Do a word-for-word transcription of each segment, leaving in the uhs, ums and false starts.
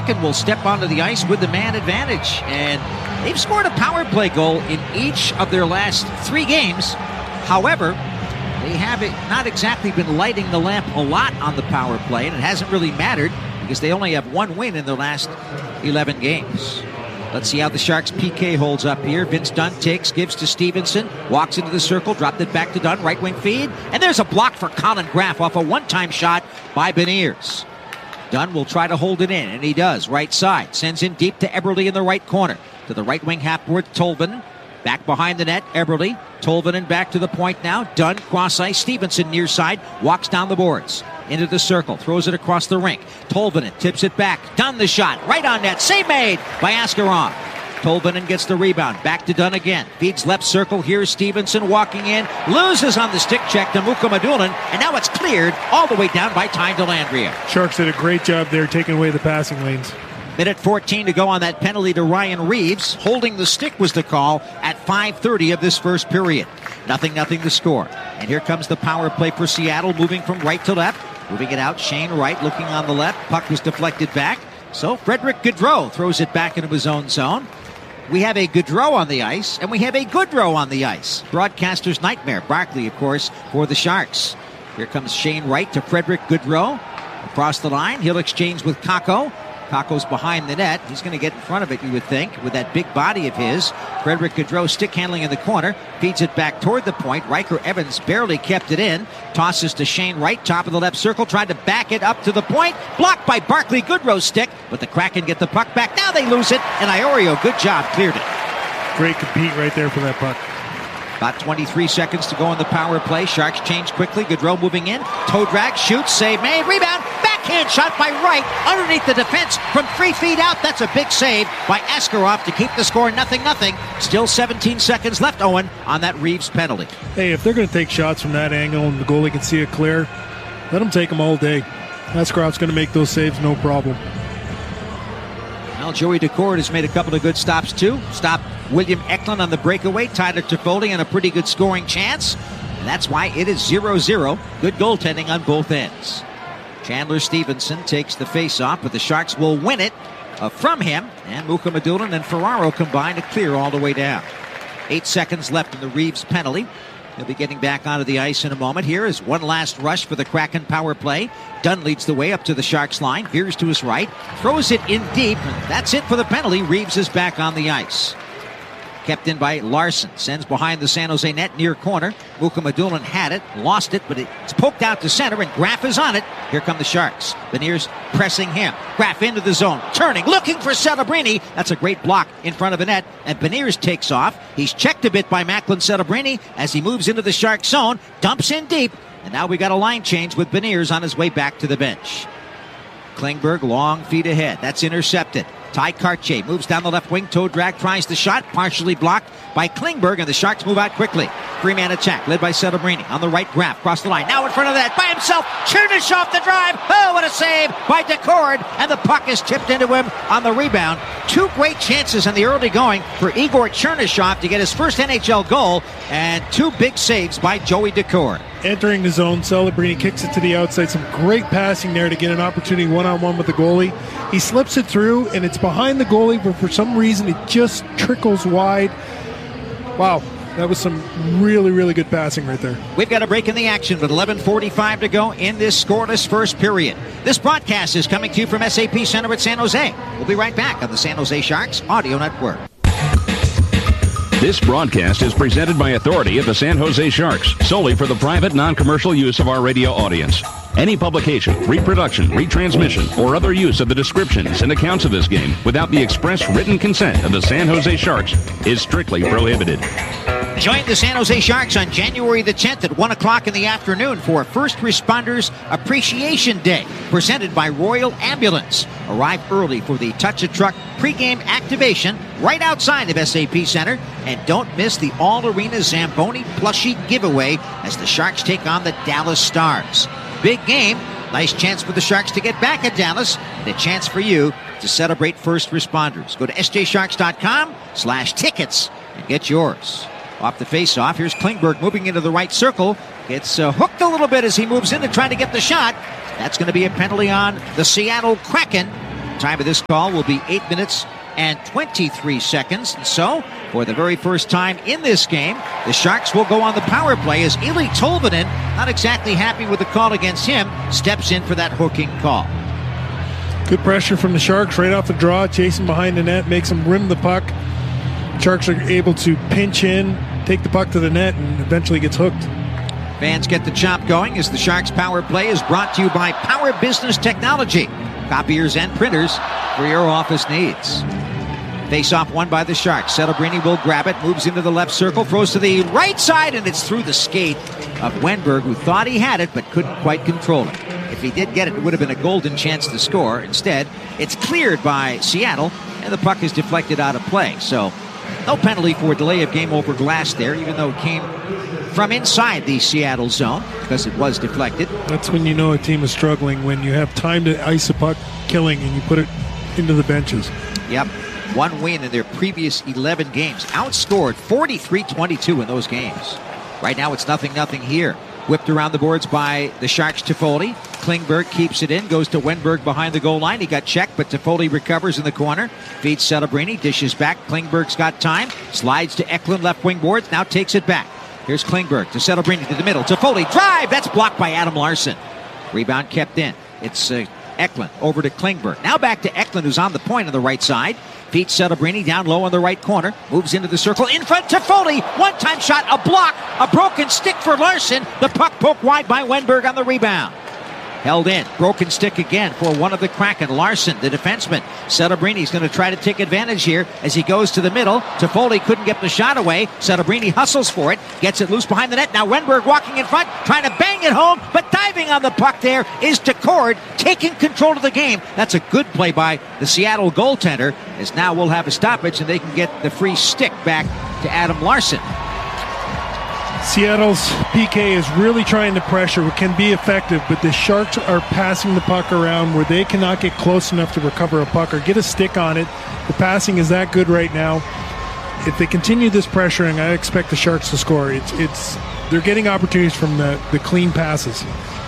Kraken will step onto the ice with the man advantage. And they've scored a power play goal in each of their last three games. However, they have not exactly been lighting the lamp a lot on the power play, and it hasn't really mattered because they only have one win in their last eleven games. Let's see how the Sharks' P K holds up here. Vince Dunn takes, gives to Stevenson, walks into the circle, dropped it back to Dunn, right wing feed, and there's a block for Colin Graff off a one-time shot by Beniers. Dunn will try to hold it in, and he does. Right side, sends in deep to Eberle in the right corner. To the right wing half-board, Tolvanen. Back behind the net, Eberle. Tolvanen back to the point now. Dunn, cross ice. Stevenson near side, walks down the boards. Into the circle, throws it across the rink. Tolvanen tips it back. Dunn the shot, right on net. Save made by Askarov. Tolvanen gets the rebound. Back to Dunn again. Feeds left circle. Here's Stevenson walking in. Loses on the stick check to Mukhamadullin. And now it's cleared all the way down by Ty Dellandrea. Sharks did a great job there taking away the passing lanes. Minute fourteen to go on that penalty to Ryan Reeves. Holding the stick was the call at five thirty of this first period. Nothing, nothing to score. And here comes the power play for Seattle, moving from right to left. Moving it out, Shane Wright looking on the left. Puck was deflected back. So Frederick Gaudreau throws it back into his own zone. We have a Gaudreau on the ice, and we have a Goodrow on the ice. Broadcaster's nightmare. Barkley, of course, for the Sharks. Here comes Shane Wright to Frederick Gaudreau. Across the line, he'll exchange with Kakko. Kakko's behind the net. He's going to get in front of it, you would think, with that big body of his. Frederick Gaudreau stick handling in the corner. Feeds it back toward the point. Riker Evans barely kept it in. Tosses to Shane Wright, top of the left circle. Tried to back it up to the point. Blocked by Barkley. Goodrow's stick. But the Kraken get the puck back. Now they lose it. And Iorio, good job, cleared it. Great compete right there for that puck. About twenty-three seconds to go on the power play. Sharks change quickly. Gaudreau moving in. Toe drag, shoots, save made, rebound. Backhand shot by Wright underneath the defense from three feet out. That's a big save by Askarov to keep the score nothing nothing. Still seventeen seconds left, Owen, on that Reeves penalty. Hey, if they're going to take shots from that angle and the goalie can see it clear, let them take them all day. Askarov's going to make those saves, no problem. Well, Joey Decord has made a couple of good stops, too. Stopped William Eklund on the breakaway. Tyler Toffoli on a pretty good scoring chance. And that's why it is zero zero. Good goaltending on both ends. Chandler Stevenson takes the face-off, but the Sharks will win it uh, from him. And Mukhamadullin and Ferraro combine to clear all the way down. Eight seconds left in the Reeves penalty. He'll be getting back onto the ice in a moment. Here is one last rush for the Kraken power play. Dunn leads the way up to the Sharks line. Veers to his right. Throws it in deep. And that's it for the penalty. Reeves is back on the ice. Kept in by Larson. Sends behind the San Jose net near corner. Mukhamadullin had it. Lost it, but it's poked out to center, and Graff is on it. Here come the Sharks. Beniers pressing him. Graff into the zone. Turning. Looking for Celebrini. That's a great block in front of the net. And Beniers takes off. He's checked a bit by Macklin Celebrini as he moves into the Sharks zone. Dumps in deep. And now we got a line change with Beniers on his way back to the bench. Klingberg, long feet ahead. That's intercepted. Ty Cartier moves down the left wing. Toe drag, tries the shot. Partially blocked by Klingberg, and the Sharks move out quickly. Three-man attack led by Celebrini. On the right, Graff across the line. Now in front of that by himself. Chernyshov the drive. Oh, what a save by Decord. And the puck is tipped into him on the rebound. Two great chances in the early going for Igor Chernyshov to get his first N H L goal. And two big saves by Joey Decord. Entering the zone, Celebrini kicks it to the outside. Some great passing there to get an opportunity one-on-one with the goalie. He slips it through, and it's behind the goalie, but for some reason it just trickles wide. Wow, that was some really, really good passing right there. We've got a break in the action with eleven forty-five to go in this scoreless first period. This broadcast is coming to you from S A P Center at San Jose. We'll be right back on the San Jose Sharks Audio Network. This broadcast is presented by authority of the San Jose Sharks, solely for the private, non-commercial use of our radio audience. Any publication, reproduction, retransmission, or other use of the descriptions and accounts of this game without the express written consent of the San Jose Sharks is strictly prohibited. Join the San Jose Sharks on January the tenth at one o'clock in the afternoon for First Responders Appreciation Day, presented by Royal Ambulance. Arrive early for the Touch a Truck pregame activation right outside of S A P Center. And don't miss the All-Arena Zamboni plushie giveaway as the Sharks take on the Dallas Stars. Big game. Nice chance for the Sharks to get back at Dallas, and a chance for you to celebrate first responders. Go to sjsharks.com slash tickets and get yours. Off the face-off, here's Klingberg moving into the right circle. Gets uh, hooked a little bit as he moves in to try to get the shot. That's going to be a penalty on the Seattle Kraken. Time of this call will be eight minutes and twenty-three seconds. And so, for the very first time in this game, the Sharks will go on the power play as Eeli Tolvanen, not exactly happy with the call against him, steps in for that hooking call. Good pressure from the Sharks right off the draw, chasing behind the net, makes them rim the puck. Sharks are able to pinch in, take the puck to the net, and eventually gets hooked. Fans get the chop going as the Sharks power play is brought to you by Power Business Technology. Copiers and printers for your office needs. Face-off won by the Sharks. Celebrini will grab it, moves into the left circle, throws to the right side, and it's through the skate of Wenberg, who thought he had it but couldn't quite control it. If he did get it, it would have been a golden chance to score. Instead, it's cleared by Seattle, and the puck is deflected out of play. So, no penalty for delay of game over glass there, even though it came from inside the Seattle zone because it was deflected. That's when you know a team is struggling, when you have time to ice a puck killing and you put it into the benches. Yep. One win in their previous eleven games. Outscored forty-three twenty-two in those games. Right now it's nothing nothing here. Whipped around the boards by the Sharks. Toffoli. Klingberg keeps it in, goes to Wenberg behind the goal line. He got checked, but Toffoli recovers in the corner. Feeds Celebrini, dishes back. Klingberg's got time. Slides to Eklund, left wing boards, now takes it back. Here's Klingberg to Celebrini to the middle. Toffoli, drive! That's blocked by Adam Larsson. Rebound kept in. It's uh, Eklund over to Klingberg. Now back to Eklund, who's on the point on the right side. Feeds Celebrini down low on the right corner. Moves into the circle. In front, Toffoli. One-time shot, a block. A broken stick for Larsson. The puck poked wide by Wenberg on the rebound. Held in. Broken stick again for one of the Kraken. Larsson, the defenseman. Celebrini's going to try to take advantage here as he goes to the middle. Toffoli couldn't get the shot away. Celebrini hustles for it. Gets it loose behind the net. Now Wenberg walking in front, trying to bang it home, but diving on the puck there is Decord, taking control of the game. That's a good play by the Seattle goaltender, as now we'll have a stoppage and they can get the free stick back to Adam Larsson. Seattle's P K is really trying to pressure. It can be effective, but the Sharks are passing the puck around where they cannot get close enough to recover a puck or get a stick on it. The passing is that good right now. If they continue this pressuring, I expect the Sharks to score. It's it's they're getting opportunities from the, the clean passes.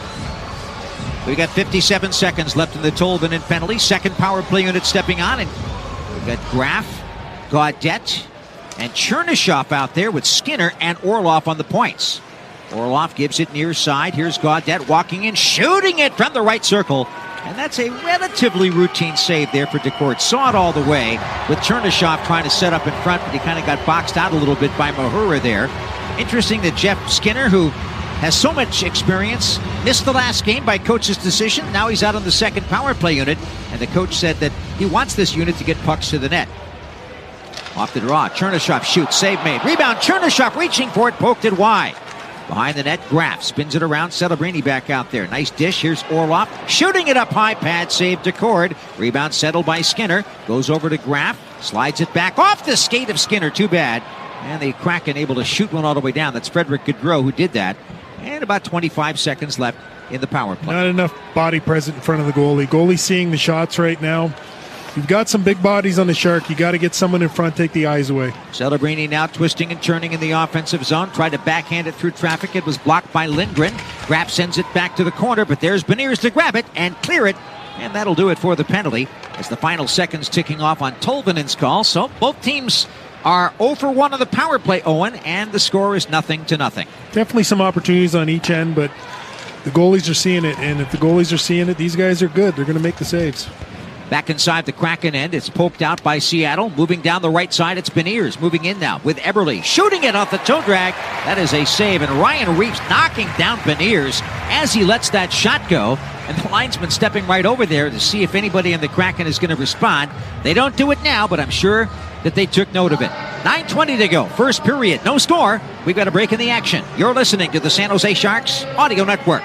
We got fifty-seven seconds left in the Tolvanen penalty. Second power play unit stepping on, and we've got Graf, Gaudette, and Chernyshov out there with Skinner and Orlov on the points. Orlov gives it near side. Here's Gaudette walking in, shooting it from the right circle. And that's a relatively routine save there for Decord. Saw it all the way with Chernyshov trying to set up in front, but he kind of got boxed out a little bit by Mahura there. Interesting that Jeff Skinner, who has so much experience, missed the last game by coach's decision. Now he's out on the second power play unit, and the coach said that he wants this unit to get pucks to the net. Off the draw, Chernyshov shoots, save made. Rebound, Chernyshov reaching for it, poked it wide. Behind the net, Graf spins it around, Celebrini back out there. Nice dish, here's Orlov, shooting it up high, pad save Decord. Rebound settled by Skinner, goes over to Graf, slides it back off the skate of Skinner, too bad. And the Kraken able to shoot one all the way down. That's Frederick Gaudreau who did that. And about twenty-five seconds left in the power play. Not enough body present in front of the goalie. Goalie seeing the shots right now. You've got some big bodies on the Shark. You got to get someone in front, take the eyes away. Celebrini now twisting and turning in the offensive zone. Tried to backhand it through traffic. It was blocked by Lindgren. Graf sends it back to the corner, but there's Beniers to grab it and clear it. And that'll do it for the penalty as the final seconds ticking off on Tolvanen's call. So both teams are zero for one on the power play, Owen, and the score is nothing to nothing. Definitely some opportunities on each end, but the goalies are seeing it. And if the goalies are seeing it, these guys are good. They're going to make the saves. Back inside the Kraken end, it's poked out by Seattle. Moving down the right side, it's Beniers. Moving in now with Eberle. Shooting it off the toe drag. That is a save. And Ryan Reeves knocking down Beniers as he lets that shot go. And the linesman stepping right over there to see if anybody in the Kraken is going to respond. They don't do it now, but I'm sure that they took note of it. nine twenty to go. First period. No score. We've got a break in the action. You're listening to the San Jose Sharks Audio Network.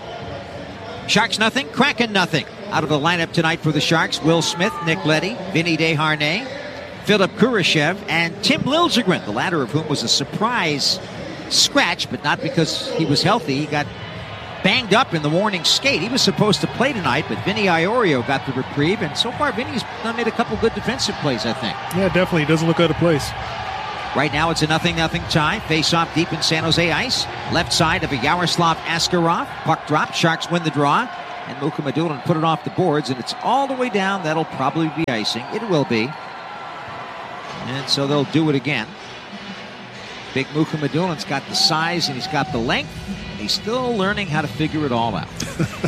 Sharks nothing, Kraken nothing. Out of the lineup tonight for the Sharks, Will Smith, Nick Leddy, Vinny Desharnais, Philip Kurashev, and Tim Liljegren, the latter of whom was a surprise scratch, but not because he was healthy. He got banged up in the morning skate. He was supposed to play tonight, but Vinny Iorio got the reprieve, and so far Vinny's made a couple good defensive plays, I think. Yeah, definitely. He doesn't look out of place. Right now it's a nothing nothing tie. Face off deep in San Jose ice. Left side of a Yaroslav Askarov. Puck drop. Sharks win the draw. And Mukhamadullin put it off the boards, and it's all the way down. That'll probably be icing. It will be. And so they'll do it again. Big Mukhamadullin's got the size and he's got the length, and he's still learning how to figure it all out.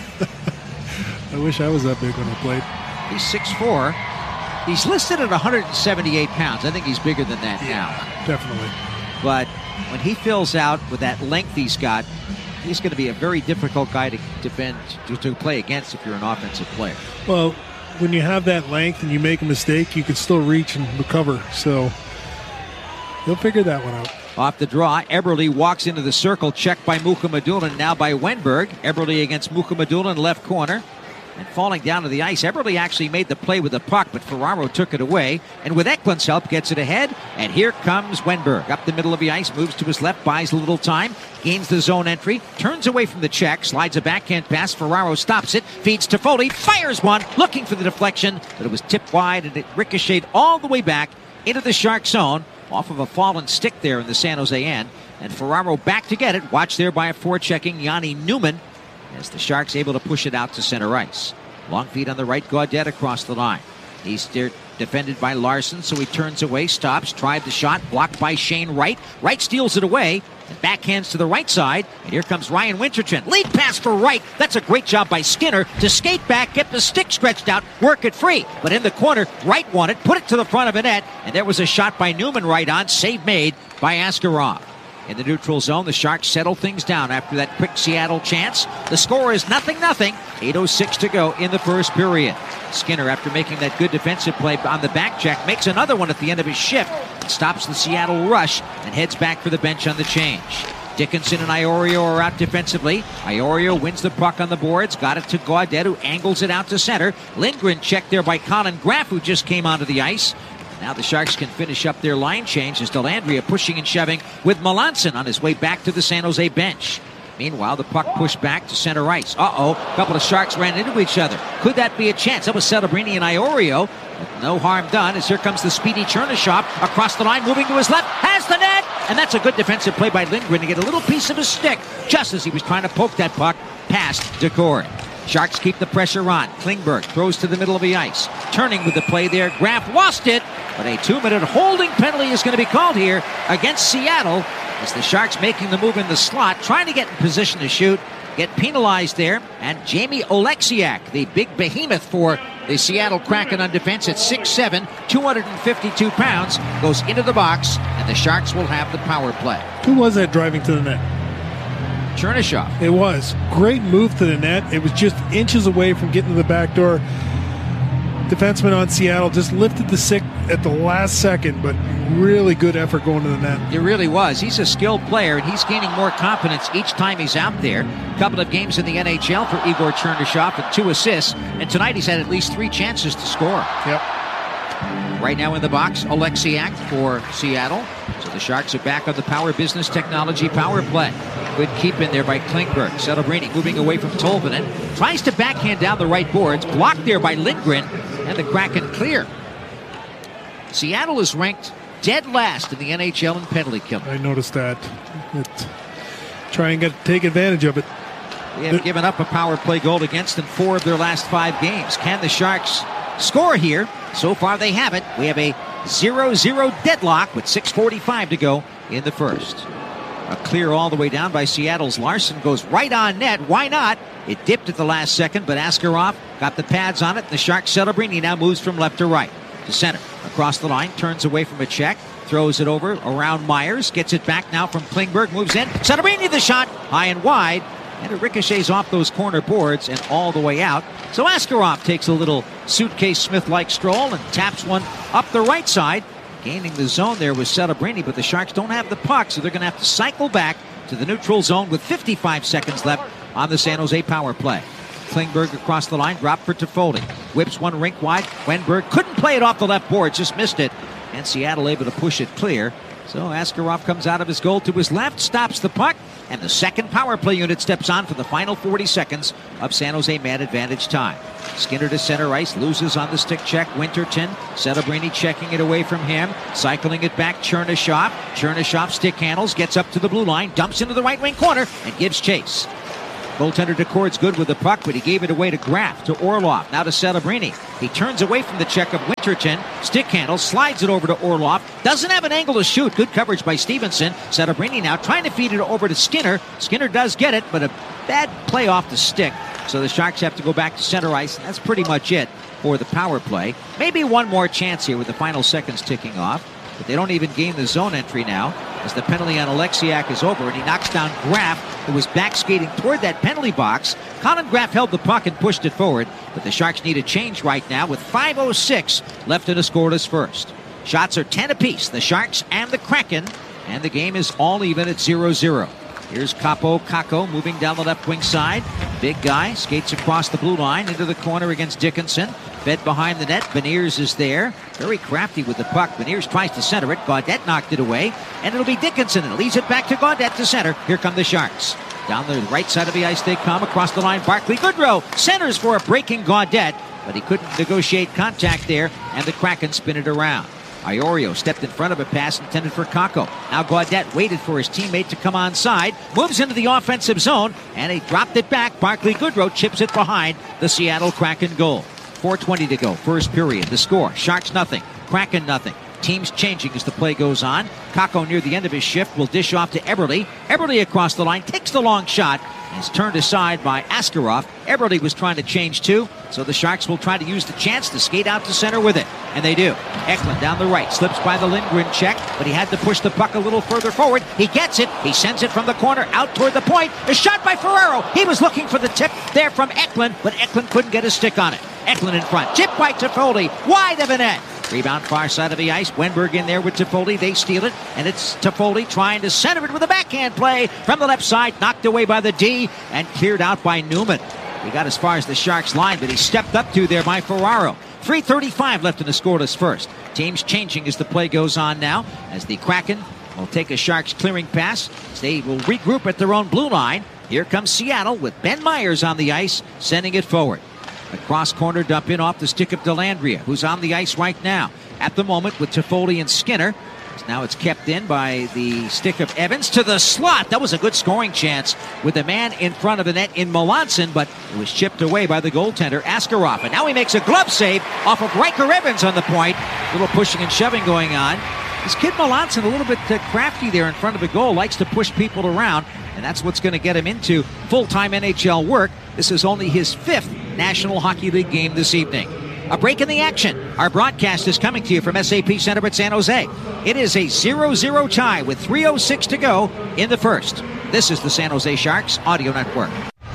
I wish I was that big when I played. He's six foot four. He's listed at one hundred seventy-eight pounds. I think he's bigger than that yeah, now. Definitely. But when he fills out with that length he's got, he's going to be a very difficult guy to defend, to, to play against if you're an offensive player. Well, when you have that length and you make a mistake, you can still reach and recover. So he'll figure that one out. Off the draw, Eberle walks into the circle, checked by Mukhamadulin, now by Wenberg. Eberle against Mukhamadulin, left corner. And falling down to the ice, Eberle actually made the play with the puck, but Ferraro took it away. And with Eklund's help, gets it ahead. And here comes Wenberg. Up the middle of the ice, moves to his left, buys a little time, gains the zone entry, turns away from the check, slides a backhand pass. Ferraro stops it, feeds to Foley, fires one, looking for the deflection, but it was tipped wide, and it ricocheted all the way back into the Shark zone, off of a fallen stick there in the San Jose end. And Ferraro back to get it, watched there by a forechecking Yanni Newman, as the Sharks able to push it out to center ice. Long feed on the right, Gaudette across the line. He's there, defended by Larson, so he turns away, stops, tried the shot, blocked by Shane Wright. Wright steals it away, and backhands to the right side, and here comes Ryan Winterton. Lead pass for Wright. That's a great job by Skinner to skate back, get the stick stretched out, work it free. But in the corner, Wright won it, put it to the front of the net, and there was a shot by Newman right on, save made by Askarov. In the neutral zone, the Sharks settle things down after that quick Seattle chance. The score is nothing nothing. eight oh six to go in the first period. Skinner, after making that good defensive play on the back check, makes another one at the end of his shift, stops the Seattle rush, and heads back for the bench on the change. Dickinson and Iorio are out defensively. Iorio wins the puck on the boards, got it to Gaudette, who angles it out to center. Lindgren checked there by Colin Graff, who just came onto the ice. Now the Sharks can finish up their line change as Dellandrea pushing and shoving with Melanson on his way back to the San Jose bench. Meanwhile, the puck pushed back to center ice. Uh-oh, a couple of Sharks ran into each other. Could that be a chance? That was Celebrini and Iorio. But no harm done, as here comes the speedy Chernyshov across the line, moving to his left, has the net! And that's a good defensive play by Lindgren to get a little piece of his stick just as he was trying to poke that puck past Decord. Sharks keep the pressure on. Klingberg throws to the middle of the ice. Turning with the play there. Graff lost it, but a two-minute holding penalty is going to be called here against Seattle as the Sharks making the move in the slot, trying to get in position to shoot, get penalized there. And Jamie Oleksiak, the big behemoth for the Seattle Kraken on defense at six seven, two hundred fifty-two pounds, goes into the box, and the Sharks will have the power play. Who was that driving to the net? Chernyshov. It was. Great move to the net. It was just inches away from getting to the back door. Defenseman on Seattle just lifted the stick at the last second, but really good effort going to the net. It really was. He's a skilled player, and he's gaining more confidence each time he's out there. A couple of games in the N H L for Igor Chernyshov and two assists, and tonight he's had at least three chances to score. Yep. Right now in the box, Oleksiak for Seattle. So the Sharks are back on the Power Business Technology power play. Good keep in there by Klingberg. Celebrini moving away from Tolvanen. Tries to backhand down the right boards. Blocked there by Lindgren. And the Kraken clear. Seattle is ranked dead last in the N H L in penalty killing. I noticed that. It, try and get take advantage of it. They have given up a power play goal against in four of their last five games. Can the Sharks score here? So far they haven't. We have a zero zero deadlock with six forty-five to go in the first. A clear all the way down by Seattle's Larson goes right on net. Why not? It dipped at the last second, but Askarov got the pads on it. The Sharks Celebrini now moves from left to right. To center. Across the line. Turns away from a check. Throws it over around Myers. Gets it back now from Klingberg. Moves in. Celebrini the shot. High and wide. And it ricochets off those corner boards and all the way out. So Askarov takes a little suitcase Smith-like stroll and taps one up the right side. Gaining the zone there was Celebrini, but the Sharks don't have the puck, so they're going to have to cycle back to the neutral zone with fifty-five seconds left on the San Jose power play. Klingberg across the line, drop for Toffoli. Whips one rink wide. Wenberg couldn't play it off the left board, just missed it. And Seattle able to push it clear. So Askarov comes out of his goal to his left, stops the puck, and the second power play unit steps on for the final forty seconds of San Jose man advantage time. Skinner to center ice, loses on the stick check. Winterton, Celebrini checking it away from him, cycling it back. Chernyshov, Chernyshov stick handles, gets up to the blue line, dumps into the right wing corner, and gives chase. Goaltender Decord's good with the puck, but he gave it away to Graff, to Orlov, now to Celebrini. He turns away from the check of Winterton. Stick handle, slides it over to Orlov. Doesn't have an angle to shoot. Good coverage by Stevenson. Celebrini now trying to feed it over to Skinner. Skinner does get it, but a bad play off the stick. So the Sharks have to go back to center ice. That's pretty much it for the power play. Maybe one more chance here with the final seconds ticking off. But they don't even gain the zone entry now as the penalty on Alexiak is over, and he knocks down Graff, who was back skating toward that penalty box. Colin Graff held the puck and pushed it forward, but the Sharks need a change right now with five oh six left in a scoreless first. Shots are ten apiece, the Sharks and the Kraken, and the game is all even at zero zero. Here's Capo Kako moving down the left wing side. Big guy skates across the blue line into the corner against Dickinson. Fed behind the net. Beniers is there. Very crafty with the puck. Beniers tries to center it. Gaudette knocked it away. And it'll be Dickinson. And leaves it back to Gaudette to center. Here come the Sharks. Down the right side of the ice they come. Across the line, Barclay Goodrow centers for a breaking Gaudette. But he couldn't negotiate contact there. And the Kraken spin it around. Iorio stepped in front of a pass intended for Kako. Now Gaudette waited for his teammate to come onside, moves into the offensive zone, and he dropped it back. Barclay Goodrow chips it behind the Seattle Kraken goal. four twenty to go, first period. The score, Sharks nothing, Kraken nothing. Teams changing as the play goes on. Kako near the end of his shift will dish off to Eberle. Eberle across the line, takes the long shot, and is turned aside by Askarov. Eberle was trying to change too, so the Sharks will try to use the chance to skate out to center with it. And they do. Eklund down the right, slips by the Lindgren check, but he had to push the puck a little further forward. He gets it. He sends it from the corner out toward the point. A shot by Ferraro. He was looking for the tip there from Eklund, but Eklund couldn't get a stick on it. Eklund in front. Tip by Toffoli. Wide of the net. Rebound far side of the ice. Wenberg in there with Toffoli. They steal it, and it's Toffoli trying to center it with a backhand play from the left side. Knocked away by the D and cleared out by Newman. He got as far as the Sharks line, but he stepped up to there by Ferraro. three thirty-five left in the scoreless first. Teams changing as the play goes on now, as the Kraken will take a Sharks clearing pass. They will regroup at their own blue line. Here comes Seattle with Ben Myers on the ice, sending it forward. A cross-corner dump in off the stick of Dellandrea, who's on the ice right now. At the moment with Toffoli and Skinner. Now it's kept in by the stick of Evans to the slot. That was a good scoring chance with the man in front of the net in Melanson, but it was chipped away by the goaltender, Askarov. And now he makes a glove save off of Riker Evans on the point. A little pushing and shoving going on. This kid Melanson, a little bit uh, crafty there in front of the goal, likes to push people around, and that's what's going to get him into full-time N H L work. This is only his fifth National Hockey League game this evening. A break in the action. Our broadcast is coming to you from S A P Center at San Jose. It is a zero zero tie with three oh six to go in the first. This is the San Jose Sharks Audio Network.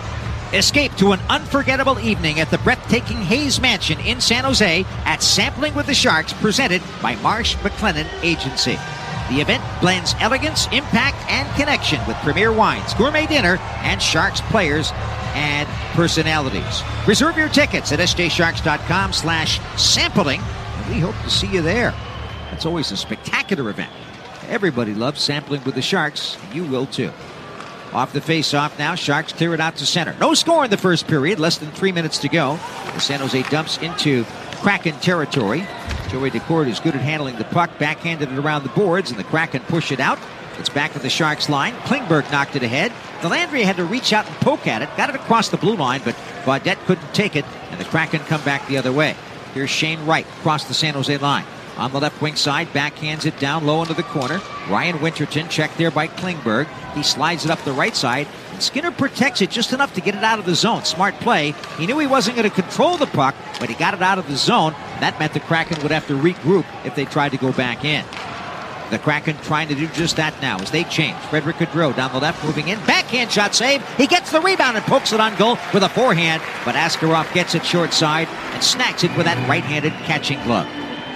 Escape to an unforgettable evening at the breathtaking Hayes Mansion in San Jose at Sampling with the Sharks, presented by Marsh McLennan Agency. The event blends elegance, impact, and connection with premier wines, gourmet dinner, and Sharks players and personalities. Reserve your tickets at s j sharks dot com slash sampling, and we hope to see you there. It's always a spectacular event. Everybody loves Sampling with the Sharks, and you will too. Off the face-off now, Sharks clear it out to center. No score in the first period, less than three minutes to go. The San Jose dumps into Kraken territory. Joey Decord is good at handling the puck, backhanded it around the boards, and the Kraken push it out. It's back at the Sharks line. Klingberg knocked it ahead. Dellandrea had to reach out and poke at it. Got it across the blue line, but Gaudette couldn't take it, and the Kraken come back the other way. Here's Shane Wright across the San Jose line. On the left wing side, backhands it down low into the corner. Ryan Winterton checked there by Klingberg. He slides it up the right side. And Skinner protects it just enough to get it out of the zone. Smart play. He knew he wasn't going to control the puck, but he got it out of the zone. That meant the Kraken would have to regroup if they tried to go back in. The Kraken trying to do just that now as they change. Frederick Gaudreau down the left, moving in. Backhand shot save. He gets the rebound and pokes it on goal with a forehand, but Askarov gets it short side and snacks it with that right-handed catching glove.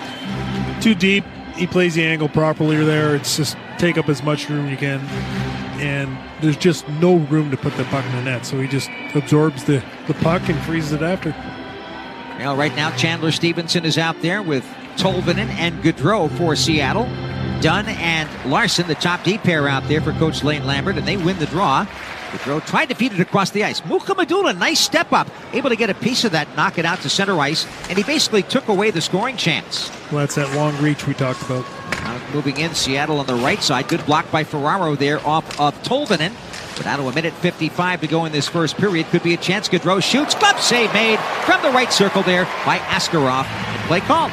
Too deep. He plays the angle properly there. It's just take up as much room you can, and there's just no room to put the puck in the net, so he just absorbs the, the puck and freezes it after. Well, right now Chandler Stevenson is out there with Tolvanen and Gaudreau for Seattle. Dunn and Larson, the top D pair out there for Coach Lane Lambert, and they win the draw. Gaudreau tried to feed it across the ice. Mukamadula, nice step up, able to get a piece of that, knock it out to center ice, and he basically took away the scoring chance. Well, that's that long reach we talked about. Now moving in, Seattle on the right side. Good block by Ferraro there off of Tolvanen. But out of a minute fifty-five to go in this first period. Could be a chance. Gaudreau shoots. Glove save made from the right circle there by Askarov. And play called.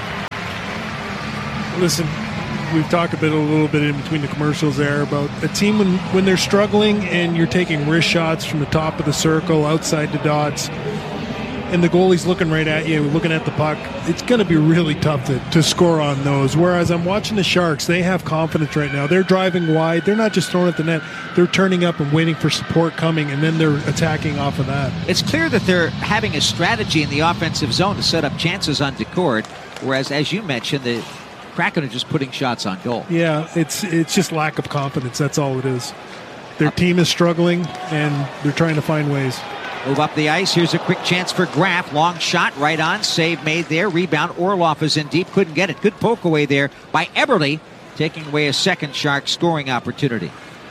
Listen, we've talked a bit, a little bit in between the commercials there about a team when, when they're struggling and you're taking wrist shots from the top of the circle, outside the dots, and the goalie's looking right at you, looking at the puck. It's going to be really tough to, to score on those. Whereas I'm watching the Sharks, they have confidence right now. They're driving wide. They're not just throwing at the net. They're turning up and waiting for support coming, and then they're attacking off of that. It's clear that they're having a strategy in the offensive zone to set up chances on Decord, whereas, as you mentioned, the Kraken are just putting shots on goal. Yeah, it's it's just lack of confidence. That's all it is. Their team is struggling, and they're trying to find ways. Move up the ice. Here's a quick chance for Graf. Long shot, right on. Save made there. Rebound. Orlov is in deep. Couldn't get it. Good poke away there by Eberle, taking away a second Shark scoring opportunity.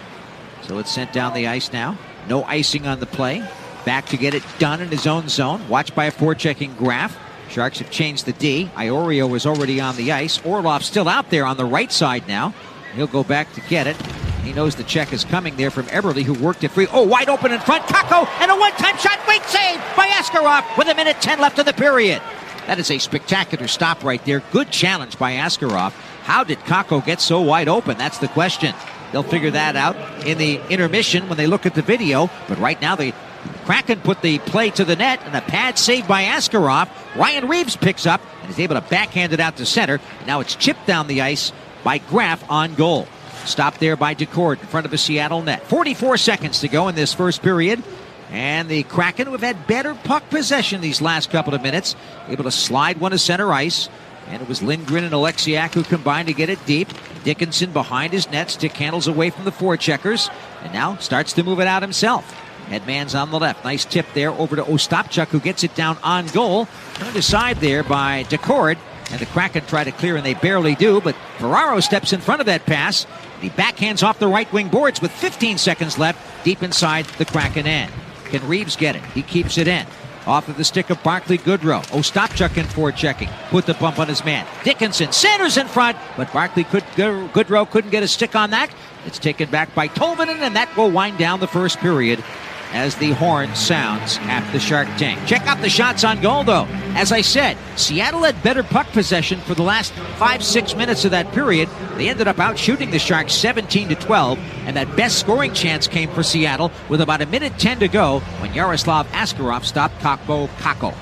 So it's sent down the ice now. No icing on the play. Back to get it done in his own zone. Watched by a forechecking Graf. Sharks have changed the D. Iorio was already on the ice. Orlov still out there on the right side now. He'll go back to get it. He knows the check is coming there from Eberle, who worked it free. Oh, wide open in front. Kakko, and a one-time shot. Great save by Askarov with a minute ten left in the period. That is a spectacular stop right there. Good challenge by Askarov. How did Kakko get so wide open? That's the question. They'll figure that out in the intermission when they look at the video. But right now, the Kraken put the play to the net, and a pad save by Askarov. Ryan Reeves picks up and is able to backhand it out to center. And now it's chipped down the ice by Graf on goal. Stopped there by Decord in front of a Seattle net. forty-four seconds to go in this first period. And the Kraken, who have had better puck possession these last couple of minutes, able to slide one to center ice. And it was Lindgren and Alexiak who combined to get it deep. Dickinson behind his net. Stick handles away from the forecheckers. And now starts to move it out himself. Headman's on the left. Nice tip there over to Ostapchuk, who gets it down on goal. Turned aside there by Decord. And the Kraken try to clear, and they barely do. But Ferraro steps in front of that pass. And he backhands off the right wing boards with fifteen seconds left deep inside the Kraken end. Can Reeves get it? He keeps it in. Off of the stick of Barclay Goodrow. Ostapchuk in forward checking. Put the bump on his man. Dickinson. Sanders in front. But Barclay could, Goodrow couldn't get a stick on that. It's taken back by Tolvanen, and that will wind down the first period as the horn sounds at the Shark tank. Check out the shots on goal, though. As I said, Seattle had better puck possession for the last five, six minutes of that period. They ended up out shooting the Sharks seventeen to twelve, and that best scoring chance came for Seattle with about a minute ten to go when Yaroslav Askarov stopped Kaapo Kakko.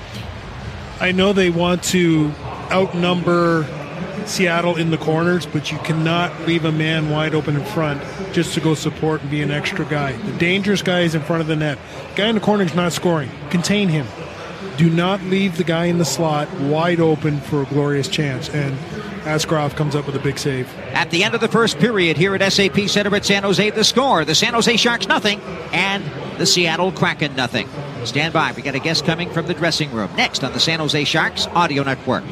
I know they want to outnumber Seattle in the corners, but you cannot leave a man wide open in front just to go support and be an extra guy. The dangerous guy is in front of the net. Guy in the corner is not scoring. Contain him. Do not leave the guy in the slot wide open for a glorious chance. And Askarov comes up with a big save. At the end of the first period here at S A P Center at San Jose, the score, the San Jose Sharks nothing and the Seattle Kraken nothing. Stand by. We got a guest coming from the dressing room. Next on the San Jose Sharks Audio Network.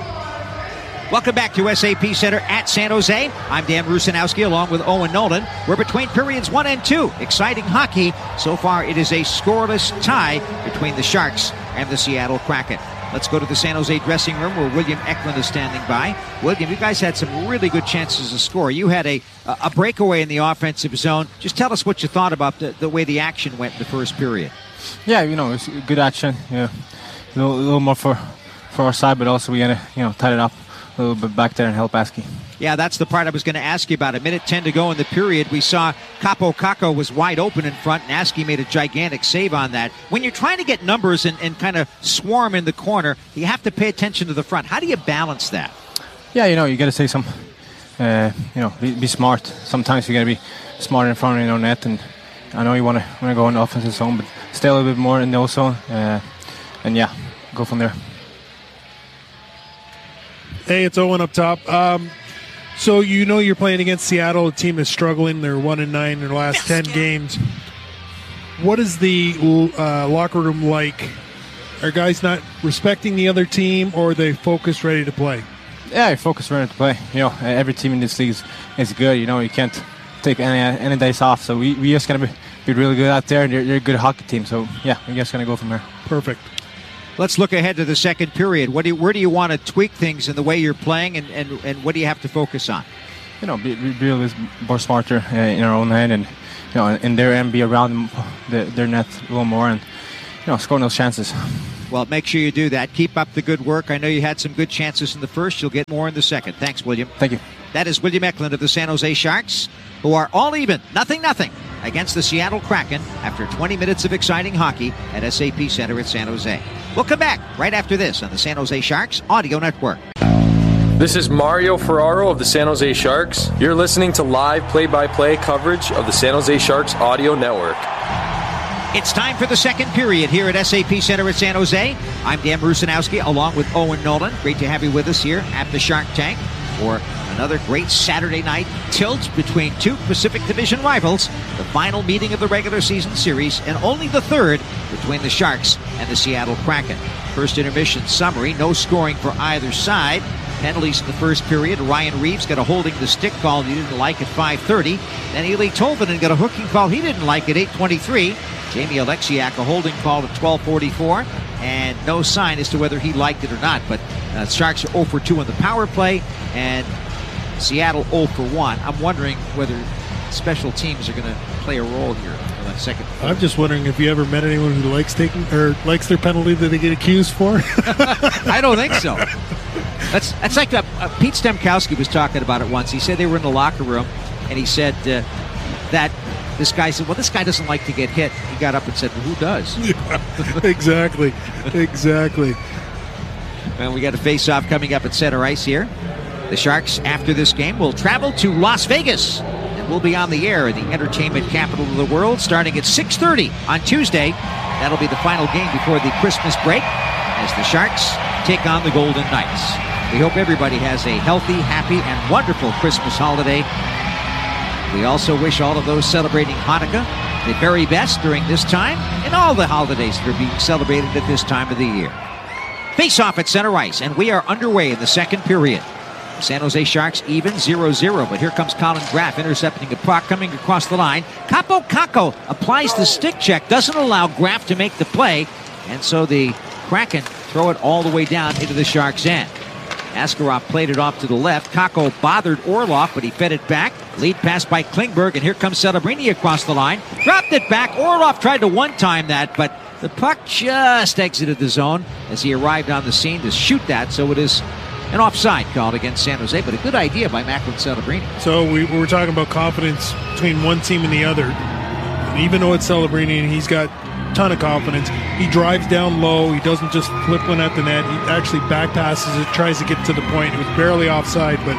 Welcome back to S A P Center at San Jose. I'm Dan Rusanowski along with Owen Nolan. We're between periods one and two. Exciting hockey. So far, it is a scoreless tie between the Sharks and the Seattle Kraken. Let's go to the San Jose dressing room where William Eklund is standing by. William, you guys had some really good chances to score. You had a a breakaway in the offensive zone. Just tell us what you thought about the, the way the action went in the first period. Yeah, you know, it's good action. Yeah, a little, a little more for, for our side, but also we had to, you know, tied it up a little bit back there and help Askey. Yeah, that's the part I was going to ask you about. A minute ten to go in the period. We saw Kaapo Kakko was wide open in front, and Askey made a gigantic save on that. When you're trying to get numbers and, and kind of swarm in the corner, you have to pay attention to the front. How do you balance that? Yeah, you know, you got to say some, uh, you know, be, be smart. Sometimes you got to be smart in front of your own net, and I know you want to want to go in the offensive zone, but stay a little bit more in the zone, uh, and yeah, go from there. Hey, it's Owen up top. Um, so you know you're playing against Seattle, a team that's struggling. They're one and nine in their last ten games. What is the uh, locker room like? Are guys not respecting the other team, or are they focused, ready to play? Yeah, focused, ready to play. You know, every team in this league is, is good. You know, you can't take any any days off. So we we just gonna be, be really good out there, and they're, they're a good hockey team. So yeah, we're just gonna go from there. Perfect. Let's look ahead to the second period. What do you, where do you want to tweak things in the way you're playing, and, and, and what do you have to focus on? You know, be, be really more smarter uh, in our own end, and know, in their end, be around the, their net a little more and, you know, scoring those chances. Well, make sure you do that. Keep up the good work. I know you had some good chances in the first. You'll get more in the second. Thanks, William. Thank you. That is William Eklund of the San Jose Sharks, who are all even, nothing, nothing, against the Seattle Kraken after twenty minutes of exciting hockey at S A P Center at San Jose. We'll come back right after this on the San Jose Sharks Audio Network. This is Mario Ferraro of the San Jose Sharks. You're listening to live play-by-play coverage of the San Jose Sharks Audio Network. It's time for the second period here at S A P Center at San Jose. I'm Dan Rusanowski along with Owen Nolan. Great to have you with us here at the Shark Tank for another great Saturday night tilt between two Pacific Division rivals, the final meeting of the regular season series, and only the third between the Sharks and the Seattle Kraken. First intermission summary, no scoring for either side. Penalties in the first period. Ryan Reeves got a holding the stick call he didn't like at five thirty. Then Eli Tolvanen got a hooking call he didn't like at eight twenty-three. Jamie Alexiak a holding call at twelve forty-four. And no sign as to whether he liked it or not. But uh, Sharks are oh for two on the power play. And Seattle oh for one. I'm wondering whether special teams are going to play a role here for that second. I'm just wondering if you ever met anyone who likes taking or likes their penalty that they get accused for. I don't think so. That's that's like uh, uh, Pete Stemkowski was talking about it once. He said they were in the locker room, and he said uh, that this guy said, well, this guy doesn't like to get hit. He got up and said, well, who does? Yeah, exactly. Exactly. Well, we got a face-off coming up at center ice here. The Sharks, after this game, will travel to Las Vegas, and we'll be on the air in the entertainment capital of the world starting at six thirty on Tuesday. That'll be the final game before the Christmas break as the Sharks take on the Golden Knights. We hope everybody has a healthy, happy, and wonderful Christmas holiday. We also wish all of those celebrating Hanukkah the very best during this time and all the holidays that are being celebrated at this time of the year. Face-off at center ice, and we are underway in the second period. San Jose Sharks even zero zero, but here comes Colin Graff intercepting a puck coming across the line. Capo Caco applies the stick check, doesn't allow Graff to make the play, and so the Kraken throw it all the way down into the Sharks' end. Askarov played it off to the left. Kako bothered Orlov, but he fed it back. Lead pass by Klingberg, and here comes Celebrini across the line. Dropped it back. Orlov tried to one-time that, but the puck just exited the zone as he arrived on the scene to shoot that, so it is an offside called against San Jose, but a good idea by Macklin Celebrini. So we, we were talking about confidence between one team and the other. And even though it's Celebrini and he's got a ton of confidence, he drives down low. He doesn't just flip one at the net. He actually back passes it, tries to get to the point. It was barely offside, but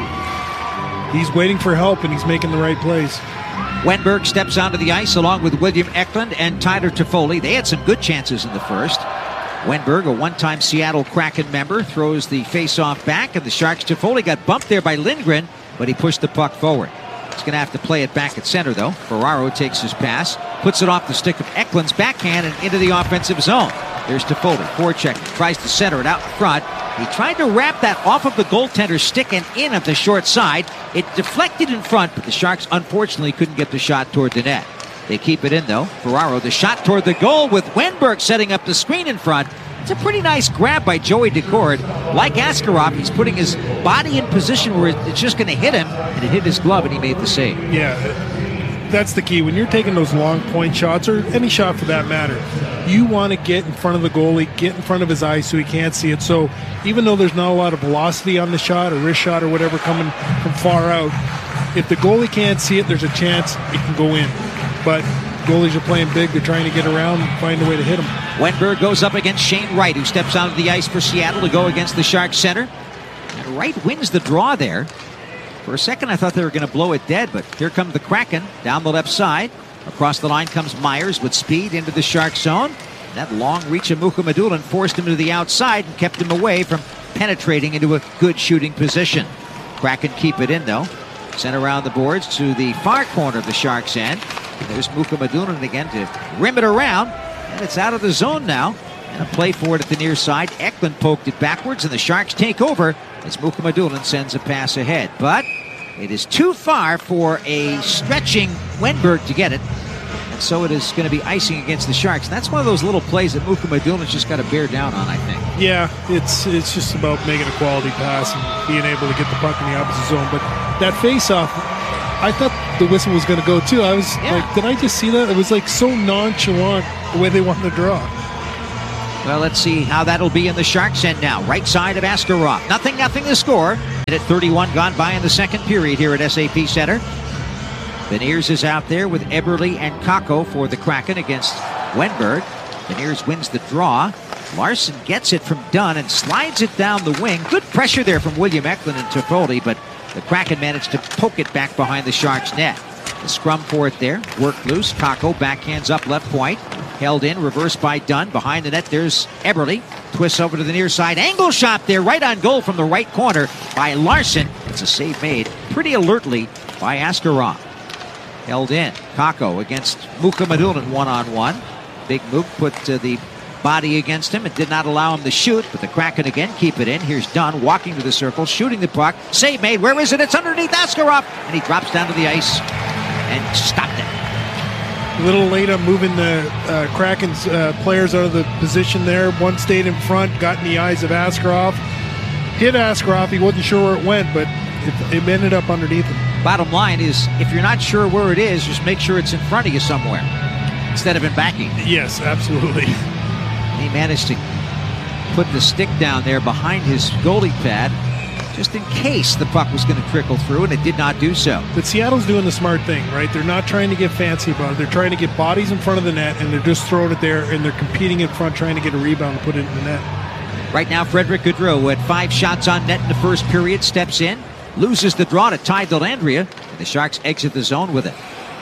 he's waiting for help and he's making the right plays. Wenberg steps onto the ice along with William Eklund and Tyler Toffoli. They had some good chances in the first. Wenberg, a one-time Seattle Kraken member, throws the face-off back, and the Sharks' Toffoli got bumped there by Lindgren, but he pushed the puck forward. He's going to have to play it back at center, though. Ferraro takes his pass, puts it off the stick of Eklund's backhand and into the offensive zone. There's Toffoli, forecheck, tries to center it out in front. He tried to wrap that off of the goaltender's stick and in at the short side. It deflected in front, but the Sharks unfortunately couldn't get the shot toward the net. They keep it in, though. Ferraro, the shot toward the goal with Wenberg setting up the screen in front. It's a pretty nice grab by Joey Decord. Like Askarov, he's putting his body in position where it's just going to hit him, and it hit his glove, and he made the save. Yeah, that's the key. When you're taking those long point shots, or any shot for that matter, you want to get in front of the goalie, get in front of his eyes so he can't see it. So even though there's not a lot of velocity on the shot, or wrist shot, or whatever coming from far out, if the goalie can't see it, there's a chance it can go in. But goalies are playing big. They're trying to get around and find a way to hit him. Wenberg goes up against Shane Wright, who steps onto the ice for Seattle to go against the Sharks center. And Wright wins the draw there. For a second, I thought they were going to blow it dead, but here comes the Kraken down the left side. Across the line comes Myers with speed into the Shark zone. That long reach of Mukhamadullin forced him to the outside and kept him away from penetrating into a good shooting position. Kraken keep it in, though. Sent around the boards to the far corner of the Sharks' end. There's Mukhamadullin again to rim it around. And it's out of the zone now. And a play for it at the near side. Eklund poked it backwards, and the Sharks take over as Mukhamadullin sends a pass ahead. But it is too far for a stretching Wenberg to get it. And so it is going to be icing against the Sharks. And that's one of those little plays that Mukhamadullin's just got to bear down on, I think. Yeah, it's it's just about making a quality pass and being able to get the puck in the opposite zone. But that face-off, I thought the whistle was going to go too. I was Yeah. like, did I just see that? It was like so nonchalant the way they wanted to draw. Well, let's see how that'll be in the Sharks' end now. Right side of Askarov. Nothing, nothing to score. Minute thirty-one gone by in the second period here at S A P Center. Beniers is out there with Eberle and Kakko for the Kraken against Wenberg. Beniers wins the draw. Larson gets it from Dunn and slides it down the wing. Good pressure there from William Eklund and Toffoli, but the Kraken managed to poke it back behind the Sharks' net. The scrum for it there. Work loose. Kakko backhands up left point. Held in. Reversed by Dunn. Behind the net, there's Eberle. Twists over to the near side. Angle shot there. Right on goal from the right corner by Larson. It's a save made pretty alertly by Askarov. Held in. Kakko against Muka Madulin one-on-one. Big Mook put uh, the body against him. It did not allow him to shoot, but the Kraken again keep it in. Here's Dunn walking to the circle, shooting the puck. Save made. Where is it? It's underneath Askarov. And he drops down to the ice and stopped it. A little late on moving the uh, Kraken's uh, players out of the position there. One stayed in front, got in the eyes of Askarov. Hit Askarov. He wasn't sure where it went, but it, it ended up underneath him. Bottom line is, if you're not sure where it is, just make sure it's in front of you somewhere instead of in backing. Yes, absolutely. He managed to put the stick down there behind his goalie pad just in case the puck was going to trickle through, and it did not do so. But Seattle's doing the smart thing, right? They're not trying to get fancy about it. They're trying to get bodies in front of the net, and they're just throwing it there, and they're competing in front, trying to get a rebound and put it in the net. Right now, Frederick Gaudreau, who had five shots on net in the first period, steps in, loses the draw to Ty Dellandrea, and the Sharks exit the zone with it.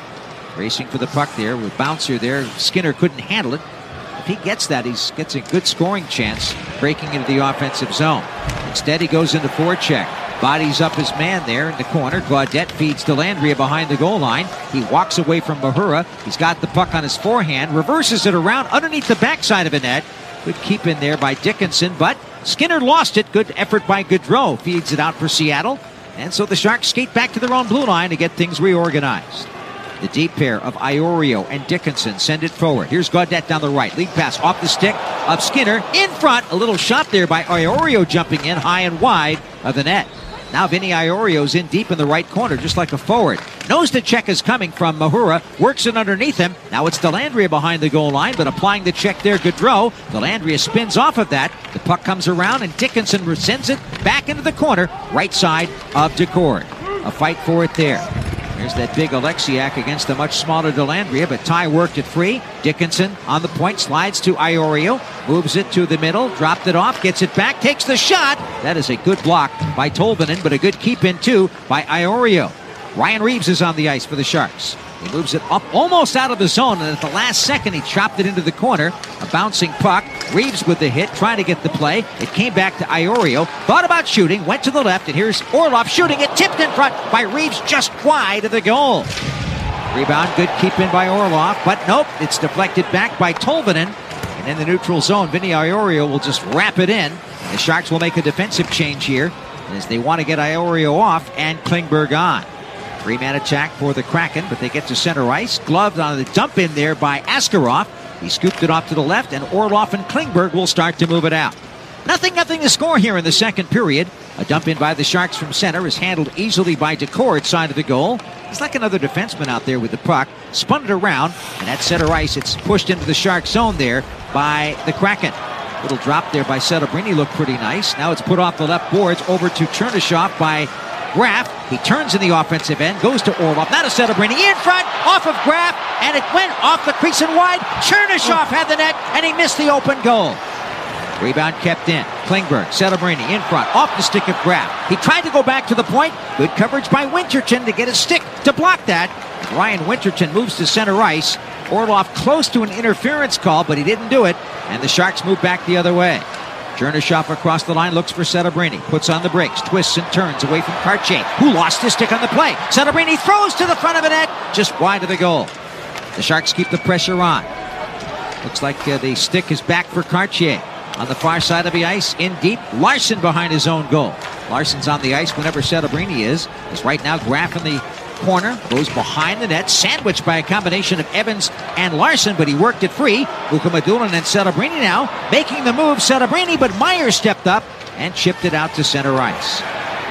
Racing for the puck there with bouncer there. Skinner couldn't handle it. If he gets that, he gets a good scoring chance breaking into the offensive zone. Instead, he goes into forecheck. Bodies up his man there in the corner. Gaudette feeds Dellandrea behind the goal line. He walks away from Mahura. He's got the puck on his forehand. Reverses it around underneath the backside of a net. Good keep in there by Dickinson, but Skinner lost it. Good effort by Gaudreau. Feeds it out for Seattle. And so the Sharks skate back to their own blue line to get things reorganized. The deep pair of Iorio and Dickinson send it forward. Here's Gaudette down the right. Lead pass off the stick of Skinner. In front. A little shot there by Iorio jumping in high and wide of the net. Now Vinny Iorio's in deep in the right corner, just like a forward. Knows the check is coming from Mahura. Works it underneath him. Now it's Dellandrea behind the goal line, but applying the check there, Gaudreau. Dellandrea spins off of that. The puck comes around, and Dickinson sends it back into the corner, right side of Decord. A fight for it there. There's that big Alexiak against the much smaller Dellandrea, but Ty worked it free. Dickinson on the point, slides to Iorio, moves it to the middle, dropped it off, gets it back, takes the shot. That is a good block by Tolvanen, but a good keep in too by Iorio. Ryan Reeves is on the ice for the Sharks. He moves it up almost out of the zone, and at the last second he chopped it into the corner. A bouncing puck. Reeves with the hit, trying to get the play. It came back to Iorio. Thought about shooting, went to the left, and here's Orlov shooting it. Tipped in front by Reeves, just wide of the goal. Rebound, good keep in by Orlov, but nope, it's deflected back by Tolvanen. And in the neutral zone, Vinny Iorio will just wrap it in. The Sharks will make a defensive change here as they want to get Iorio off and Klingberg on. Three-man attack for the Kraken, but they get to center ice. Gloved on the dump in there by Askarov. He scooped it off to the left, and Orlov and Klingberg will start to move it out. Nothing, nothing to score here in the second period. A dump in by the Sharks from center is handled easily by Decord side of the goal. It's like another defenseman out there with the puck. Spun it around, and at center ice, it's pushed into the Sharks zone there by the Kraken. Little drop there by Setobrini looked pretty nice. Now it's put off the left boards over to Chernyshov by Graf. He turns in the offensive end, goes to Orlov. Now to Setobrini in front, off of Graf, and it went off the crease and wide. Chernyshov had the net, and he missed the open goal. Rebound kept in. Klingberg, Setobrini in front, off the stick of Graf. He tried to go back to the point. Good coverage by Winterton to get a stick to block that. Ryan Winterton moves to center ice. Orlov close to an interference call, but he didn't do it, and the Sharks move back the other way. Chernyshov across the line, looks for Setobrini, puts on the brakes, twists and turns away from Cartier, who lost his stick on the play. Setobrini throws to the front of the net, just wide of the goal. The Sharks keep the pressure on. Looks like uh, the stick is back for Cartier. On the far side of the ice, in deep, Larson behind his own goal. Larson's on the ice whenever Setobrini is. As right now, Graf in the corner, goes behind the net, sandwiched by a combination of Evans and Larson, but he worked it free. Mukamadulin and Setobrini now making the move. Setobrini, but Meyer stepped up and chipped it out to center ice.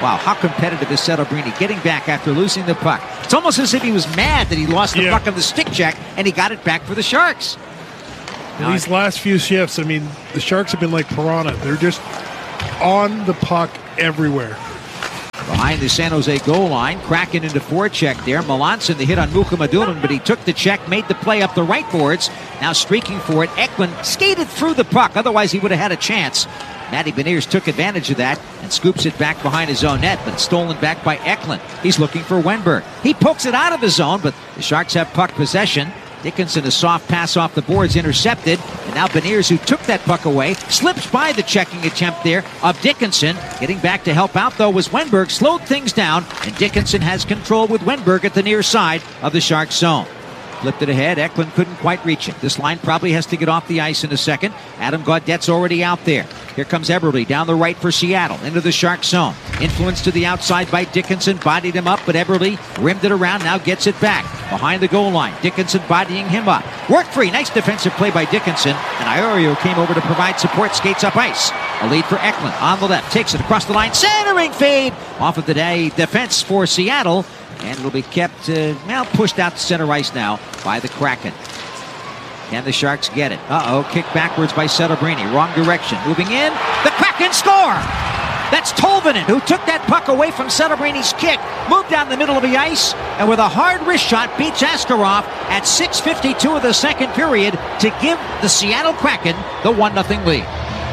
Wow, how competitive is Settlebrini getting back after losing the puck. It's almost as if he was mad that he lost the yeah. puck on the stick check, and he got it back for the Sharks. In these last few shifts, I mean, the Sharks have been like piranha. They're just on the puck everywhere. Behind the San Jose goal line, Kraken into forecheck there. Melanson the hit on Mukhamadullin, but he took the check, made the play up the right boards. Now streaking for it. Eklund skated through the puck. Otherwise, he would have had a chance. Matty Beniers took advantage of that and scoops it back behind his own net, but stolen back by Eklund. He's looking for Wenberg. He pokes it out of the zone, but the Sharks have puck possession. Dickinson, a soft pass off the boards, intercepted. And now Beniers, who took that puck away, slips by the checking attempt there of Dickinson. Getting back to help out, though, was Wenberg. Slowed things down, and Dickinson has control with Wenberg at the near side of the Sharks zone. Flipped it ahead. Eklund couldn't quite reach it. This line probably has to get off the ice in a second. Adam Gaudette's already out there. Here comes Eberle down the right for Seattle into the Shark zone. Influence to the outside by Dickinson. Bodied him up, but Eberle rimmed it around. Now gets it back behind the goal line. Dickinson bodying him up. Work free. Nice defensive play by Dickinson. And Iorio came over to provide support. Skates up ice. A lead for Eklund on the left. Takes it across the line. Centering feed. Off of the day defense for Seattle. And it'll be kept, uh, well, pushed out to center ice now by the Kraken. Can the Sharks get it? Uh-oh, kicked backwards by Settlebrini. Wrong direction. Moving in. The Kraken score! That's Tolvanen, who took that puck away from Settlebrini's kick, moved down the middle of the ice, and with a hard wrist shot, beats Askarov at six fifty-two of the second period to give the Seattle Kraken the one nothing lead.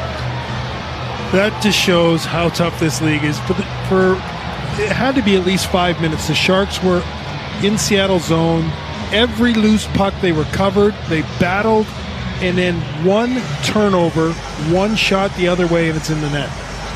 That just shows how tough this league is. For, the, for it had to be at least five minutes. The Sharks were in Seattle zone. Every loose puck they were covered. They battled, and then one turnover, one shot the other way, and it's in the net.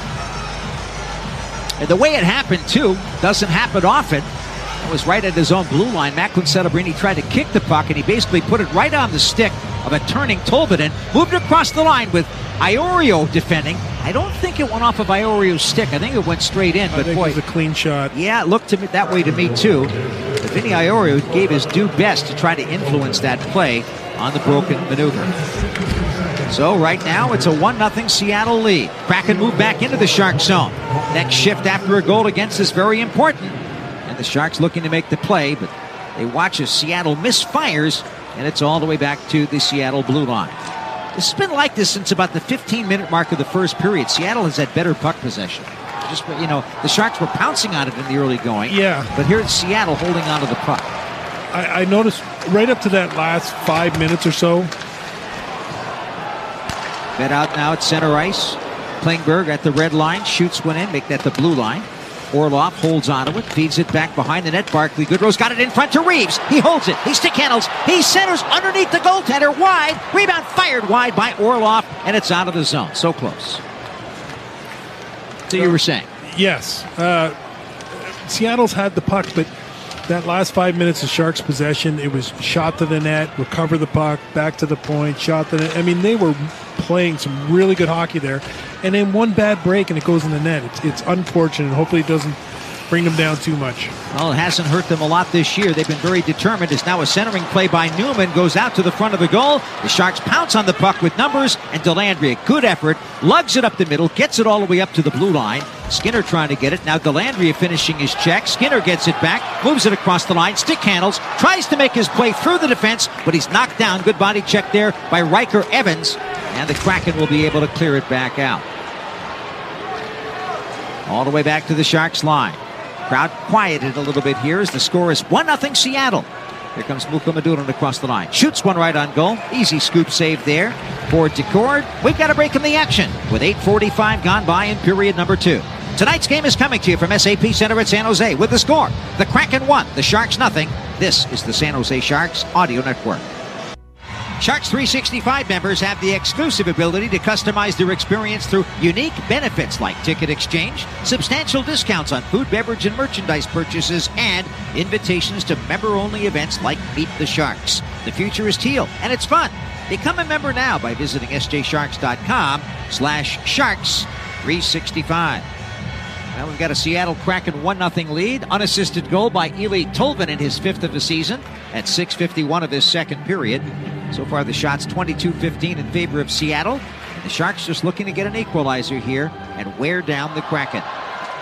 And the way it happened, too, doesn't happen often. It was right at his own blue line. Macklin Settlebrini tried to kick the puck, and he basically put it right on the stick of a turning Tolvanen. Moved across the line with Iorio defending. I don't think it went off of Iorio's stick. I think it went straight in. I But think boy, it was a clean shot. Yeah, it looked to me that way to me, too. But Vinny Iorio gave his due best to try to influence that play on the broken maneuver. So right now it's a one nothing Seattle lead. Kraken move back into the Sharks zone. Next shift after a goal against is very important. And the Sharks looking to make the play, but they watch as Seattle misfires, and it's all the way back to the Seattle blue line. It's been like this since about the fifteen minute mark of the first period. Seattle has had better puck possession. Just, you know, the Sharks were pouncing on it in the early going. Yeah. But here's Seattle holding on to the puck. I, I noticed right up to that last five minutes or so. Fed out now at center ice. Klingberg at the red line. Shoots one in. Make that the blue line. Orlov holds onto it. Feeds it back behind the net. Barclay Goodrow's got it in front to Reeves. He holds it. He stick handles. He centers underneath the goaltender. Wide. Rebound fired wide by Orlov. And it's out of the zone. So close. So you were saying? Yes. Uh, Seattle's had the puck, but that last five minutes of Sharks possession, it was shot to the net, recover the puck, back to the point, shot to the net. I mean, they were playing some really good hockey there. And then one bad break and it goes in the net. It's, it's unfortunate. Hopefully it doesn't bring them down too much. Well, it hasn't hurt them a lot this year. They've been very determined. It's now a centering play by Newman. Goes out to the front of the goal. The Sharks pounce on the puck with numbers. And Delandria, good effort, lugs it up the middle, gets it all the way up to the blue line. Skinner trying to get it. Now Delandria finishing his check. Skinner gets it back, moves it across the line, stick handles, tries to make his play through the defense, but he's knocked down. Good body check there by Riker Evans. And the Kraken will be able to clear it back out. All the way back to the Sharks line. Crowd quieted a little bit here as the score is one nothing Seattle. Here comes Mukhamadullin across the line. Shoots one right on goal. Easy scoop save there for Decord. We've got a break in the action with eight forty-five gone by in period number two. Tonight's game is coming to you from S A P Center at San Jose with the score. The Kraken one, the Sharks nothing. This is the San Jose Sharks Audio Network. Sharks three sixty-five members have the exclusive ability to customize their experience through unique benefits like ticket exchange, substantial discounts on food, beverage, and merchandise purchases, and invitations to member-only events like Meet the Sharks. The future is teal, and it's fun. Become a member now by visiting sjsharks.com slash sharks 365. Well, we've got a Seattle Kraken one nothing lead. Unassisted goal by Eeli Tolvanen, his fifth of the season at six fifty-one of this second period. So far, the shots twenty-two fifteen in favor of Seattle. And the Sharks just looking to get an equalizer here and wear down the Kraken.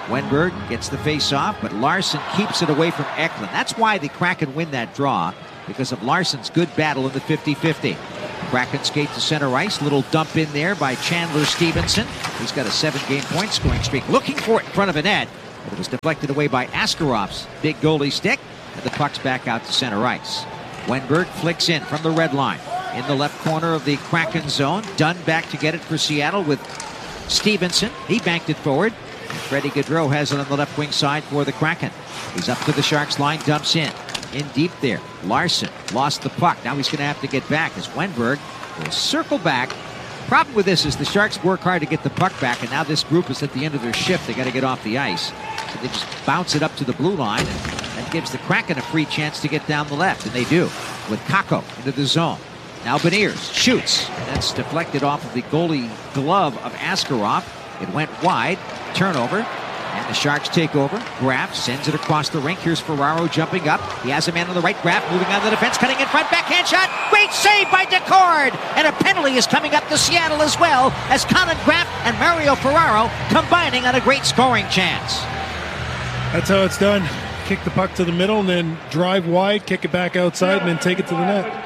Wenberg gets the face-off, but Larson keeps it away from Eklund. That's why the Kraken win that draw, because of Larson's good battle in the fifty-fifty. Kraken skate to center ice. Little dump in there by Chandler Stevenson. He's got a seven-game point scoring streak. Looking for it in front of a net, but it was deflected away by Askarof's big goalie stick, and the puck's back out to center ice. Wenberg flicks in from the red line. In the left corner of the Kraken zone. Dunn back to get it for Seattle with Stevenson. He banked it forward. And Freddie Gaudreau has it on the left wing side for the Kraken. He's up to the Sharks line, dumps in. In deep there. Larson lost the puck. Now he's going to have to get back as Wenberg will circle back. Problem with this is the Sharks work hard to get the puck back, and now this group is at the end of their shift. They got to get off the ice. So they just bounce it up to the blue line, and that gives the Kraken a free chance to get down the left, and they do with Kakko into the zone. Now Beniers shoots. That's deflected off of the goalie glove of Askarov. It went wide. Turnover. And the Sharks take over. Graf sends it across the rink. Here's Ferraro jumping up. He has a man on the right. Graf moving on the defense, cutting in front. Backhand shot. Great save by Decord. And a penalty is coming up to Seattle as well, as Colin Graf and Mario Ferraro combining on a great scoring chance. That's how it's done. Kick the puck to the middle and then drive wide, kick it back outside, and then take it to the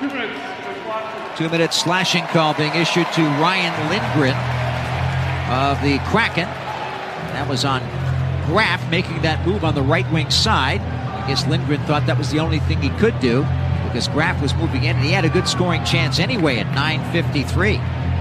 net. Two-minute slashing call being issued to Ryan Lindgren of the Kraken. That was on Graf making that move on the right wing side. I guess Lindgren thought that was the only thing he could do because Graf was moving in and he had a good scoring chance anyway at nine fifty-three.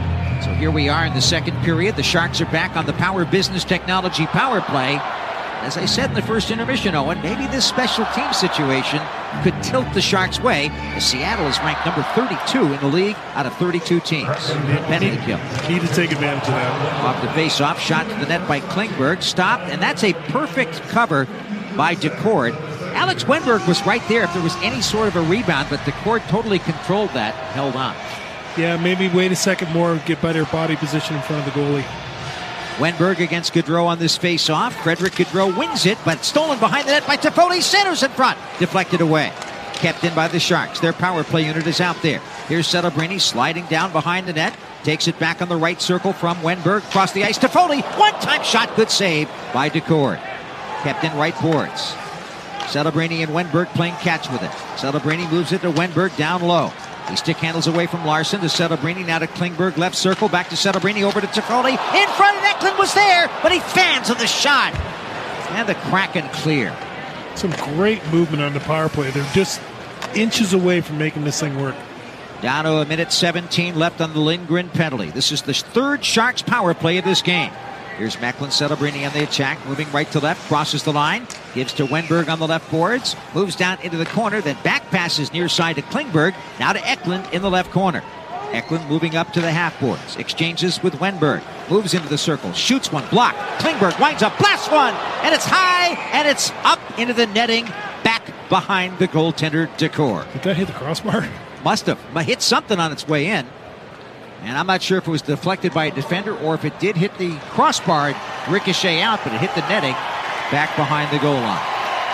So here we are in the second period. The Sharks are back on the Power Business Technology power play. As I said in the first intermission, Owen, maybe this special team situation could tilt the Sharks' way, as Seattle is ranked number thirty-two in the league out of thirty-two teams. Penalty kill. Need to take advantage of that. Off the face-off, shot to the net by Klingberg, stopped, and that's a perfect cover by Decord. Alex Wenberg was right there if there was any sort of a rebound, but Decord totally controlled that, held on. Yeah, maybe wait a second more, get better body position in front of the goalie. Wenberg against Gaudreau on this face-off. Frederick Gaudreau wins it, but stolen behind the net by Toffoli. Centers in front. Deflected away. Kept in by the Sharks. Their power play unit is out there. Here's Celebrini sliding down behind the net. Takes it back on the right circle from Wenberg. Across the ice. Toffoli. One-time shot. Good save by Decord. Kept in right boards. Celebrini and Wenberg playing catch with it. Celebrini moves it to Wenberg down low. He stick handles away from Larson to Celebrini, now to Klingberg, left circle, back to Celebrini, over to Toffoli. In front, and Eklund was there, but he fans on the shot. And the Kraken clear. Some great movement on the power play. They're just inches away from making this thing work. Down to a minute seventeen left on the Lindgren penalty. This is the third Sharks power play of this game. Here's Macklin Celebrini on the attack, moving right to left, crosses the line, gives to Wenberg on the left boards, moves down into the corner, then back passes near side to Klingberg, now to Eklund in the left corner. Eklund moving up to the half boards, exchanges with Wenberg, moves into the circle, shoots one, blocked. Klingberg winds up, blasts one, and it's high, and it's up into the netting, back behind the goaltender Decord. Did that hit the crossbar? Must have. Hit something on its way in. And I'm not sure if it was deflected by a defender or if it did hit the crossbar, ricochet out, but it hit the netting back behind the goal line.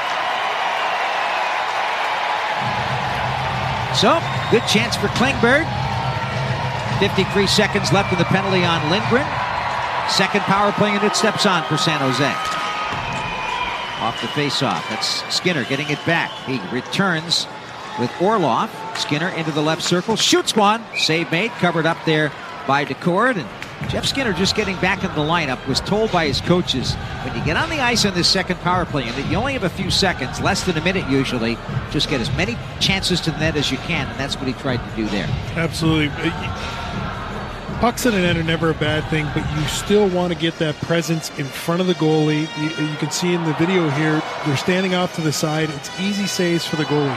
So, good chance for Klingberg. fifty-three seconds left in the penalty on Lindgren. Second power play unit steps on for San Jose. Off the face-off. That's Skinner getting it back. He returns with Orlov. Skinner into the left circle, shoots one, save made, covered up there by Decord. And Jeff Skinner, just getting back in the lineup, was told by his coaches, when you get on the ice on this second power play unit, you only have a few seconds, less than a minute usually, just get as many chances to the net as you can, and that's what he tried to do there. Absolutely. Pucks in the net are never a bad thing, but you still want to get that presence in front of the goalie. You, you can see in the video here, they're standing off to the side. It's easy saves for the goalie.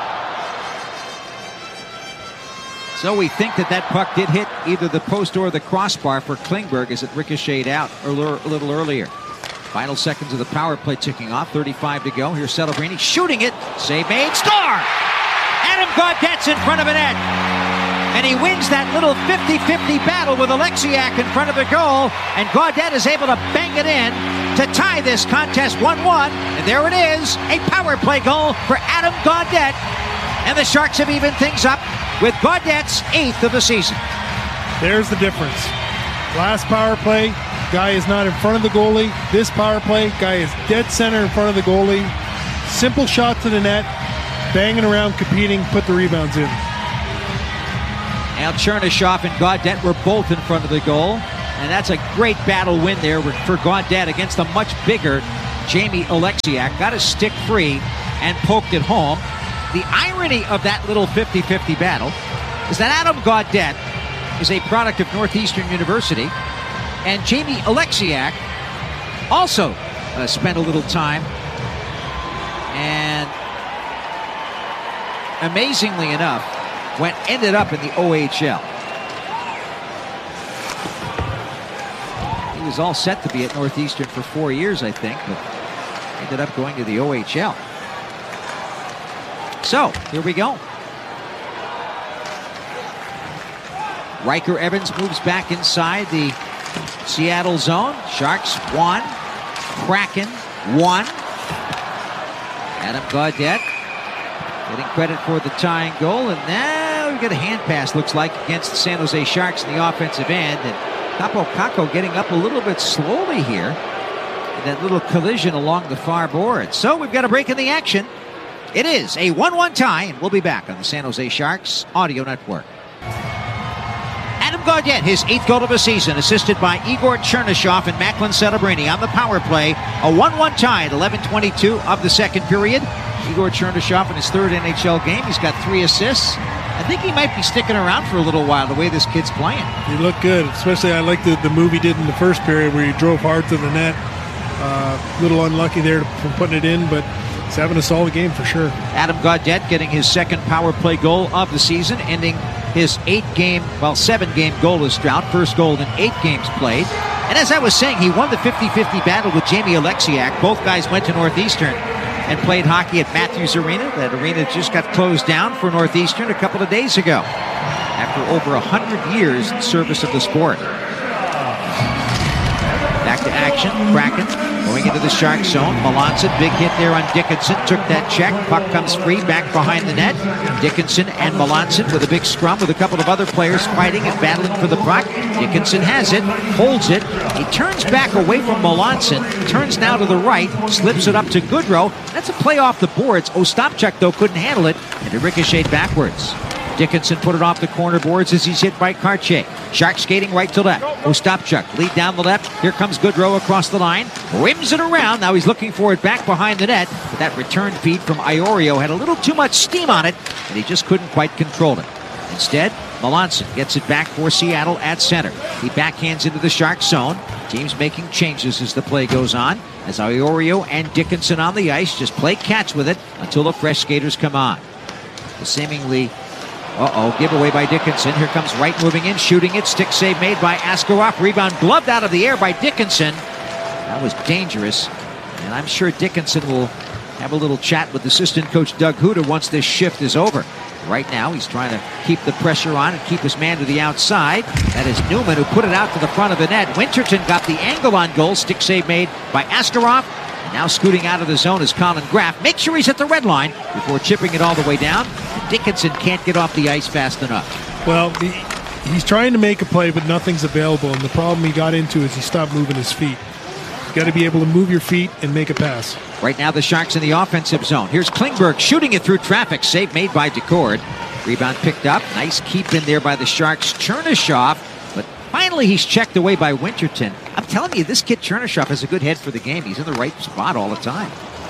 So we think that that puck did hit either the post or the crossbar for Klingberg as it ricocheted out a little earlier. Final seconds of the power play ticking off, thirty-five to go. Here's Celebrini shooting it, save made, score! Adam Gaudet's in front of a net. And he wins that little fifty-fifty battle with Alexiak in front of the goal. And Gaudet is able to bang it in to tie this contest one one. And there it is, a power play goal for Adam Gaudet. And the Sharks have evened things up with Gaudet's eighth of the season. There's the difference. Last power play, Guy is not in front of the goalie. This power play, guy is dead center in front of the goalie. Simple shot to the net, banging around, competing, put the rebounds in. Now Chernyshov and Gaudette were both in front of the goal, and that's a great battle win there for Gaudette against a much bigger Jamie Oleksiak. Got his stick free and poked it home. The irony of that little fifty-fifty battle is that Adam Gaudette is a product of Northeastern University, and Jamie Oleksiak also uh, spent a little time, and amazingly enough, went ended up in the O H L. He was all set to be at Northeastern for four years, I think, but ended up going to the O H L. So, here we go. Riker Evans moves back inside the Seattle zone. Sharks one. Kraken one. Adam Gaudette getting credit for the tying goal. And now we get a hand pass, looks like, against the San Jose Sharks in the offensive end. And Kaapo Kakko getting up a little bit slowly here in that little collision along the far board. So we've got a break in the action. It is a one one tie, and we'll be back on the San Jose Sharks Audio Network. Adam Gaudette, his eighth goal of the season, assisted by Igor Chernyshov and Macklin Celebrini on the power play. A one one tie at eleven twenty-two of the second period. Igor Chernyshov in his third N H L game. He's got three assists. I think he might be sticking around for a little while, the way this kid's playing. He looked good, especially I like the, the move he did in the first period where he drove hard to the net. A uh, little unlucky there from putting it in, but he's having a solid game for sure. Adam Gaudette getting his second power play goal of the season, ending his eight-game, well, seven-game goalless drought. First goal in eight games played. And as I was saying, he won the fifty-fifty battle with Jamie Oleksiak. Both guys went to Northeastern and played hockey at Matthews Arena. That arena just got closed down for Northeastern a couple of days ago after over one hundred years in service of the sport. Back to action. Kraken going into the Shark zone. Melanson, big hit there on Dickinson. Took that check. Puck comes free back behind the net. Dickinson and Melanson with a big scrum with a couple of other players fighting and battling for the puck. Dickinson has it, holds it. He turns back away from Melanson. Turns now to the right. Slips it up to Goodrow. That's a play off the boards. Ostapchuk, though, couldn't handle it, and it ricocheted backwards. Dickinson put it off the corner boards as he's hit by Cartier. Sharks skating right to left. Ostapchuk lead down the left. Here comes Goodrow across the line. Rims it around. Now he's looking for it back behind the net. But that return feed from Iorio had a little too much steam on it, and he just couldn't quite control it. Instead, Melanson gets it back for Seattle at center. He backhands into the Sharks zone. Teams making changes as the play goes on, as Iorio and Dickinson on the ice just play catch with it until the fresh skaters come on. The seemingly Uh-oh, giveaway by Dickinson. Here comes Wright moving in, shooting it. Stick save made by Askarov. Rebound gloved out of the air by Dickinson. That was dangerous. And I'm sure Dickinson will have a little chat with assistant coach Doug Huda once this shift is over. Right now, he's trying to keep the pressure on and keep his man to the outside. That is Newman, who put it out to the front of the net. Winterton got the angle on goal. Stick save made by Askarov. Now scooting out of the zone is Colin Graff. Make sure he's at the red line before chipping it all the way down. Dickinson can't get off the ice fast enough. Well, he, he's trying to make a play, but nothing's available. And the problem he got into is he stopped moving his feet. You got to be able to move your feet and make a pass. Right now, the Sharks in the offensive zone. Here's Klingberg shooting it through traffic. Save made by Decord. Rebound picked up. Nice keep in there by the Sharks. Chernyshov. But finally, he's checked away by Winterton. I'm telling you, this kid Chernyshov has a good head for the game. He's in the right spot all the time.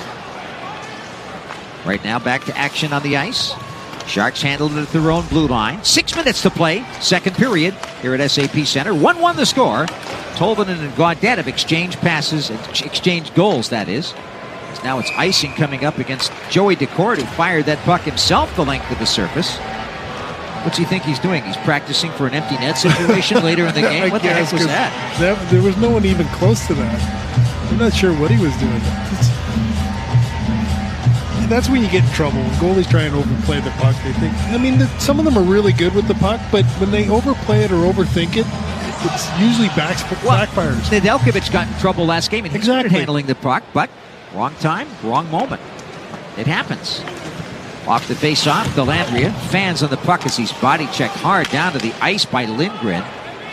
Right now, back to action on the ice. Sharks handled it at their own blue line. Six minutes to play. Second period here at S A P Center. one one the score. Tolvanen and Gaudette have exchanged passes, exchanged goals, that is. Now it's icing coming up against Joey Decord, who fired that puck himself the length of the surface. What's he think he's doing? He's practicing for an empty net situation later in the game? What the heck was that? that? There was no one even close to that. I'm not sure what he was doing. It's, that's when you get in trouble. When goalies try and overplay the puck, they think, I mean, the, some of them are really good with the puck, but when they overplay it or overthink it, it's usually back, well, backfires. Nedeljkovic got in trouble last game, and he exactly. started handling the puck, but wrong time, wrong moment. It happens. Off the face-off, Dellandrea fans on the puck as he's body checked hard down to the ice by Lindgren.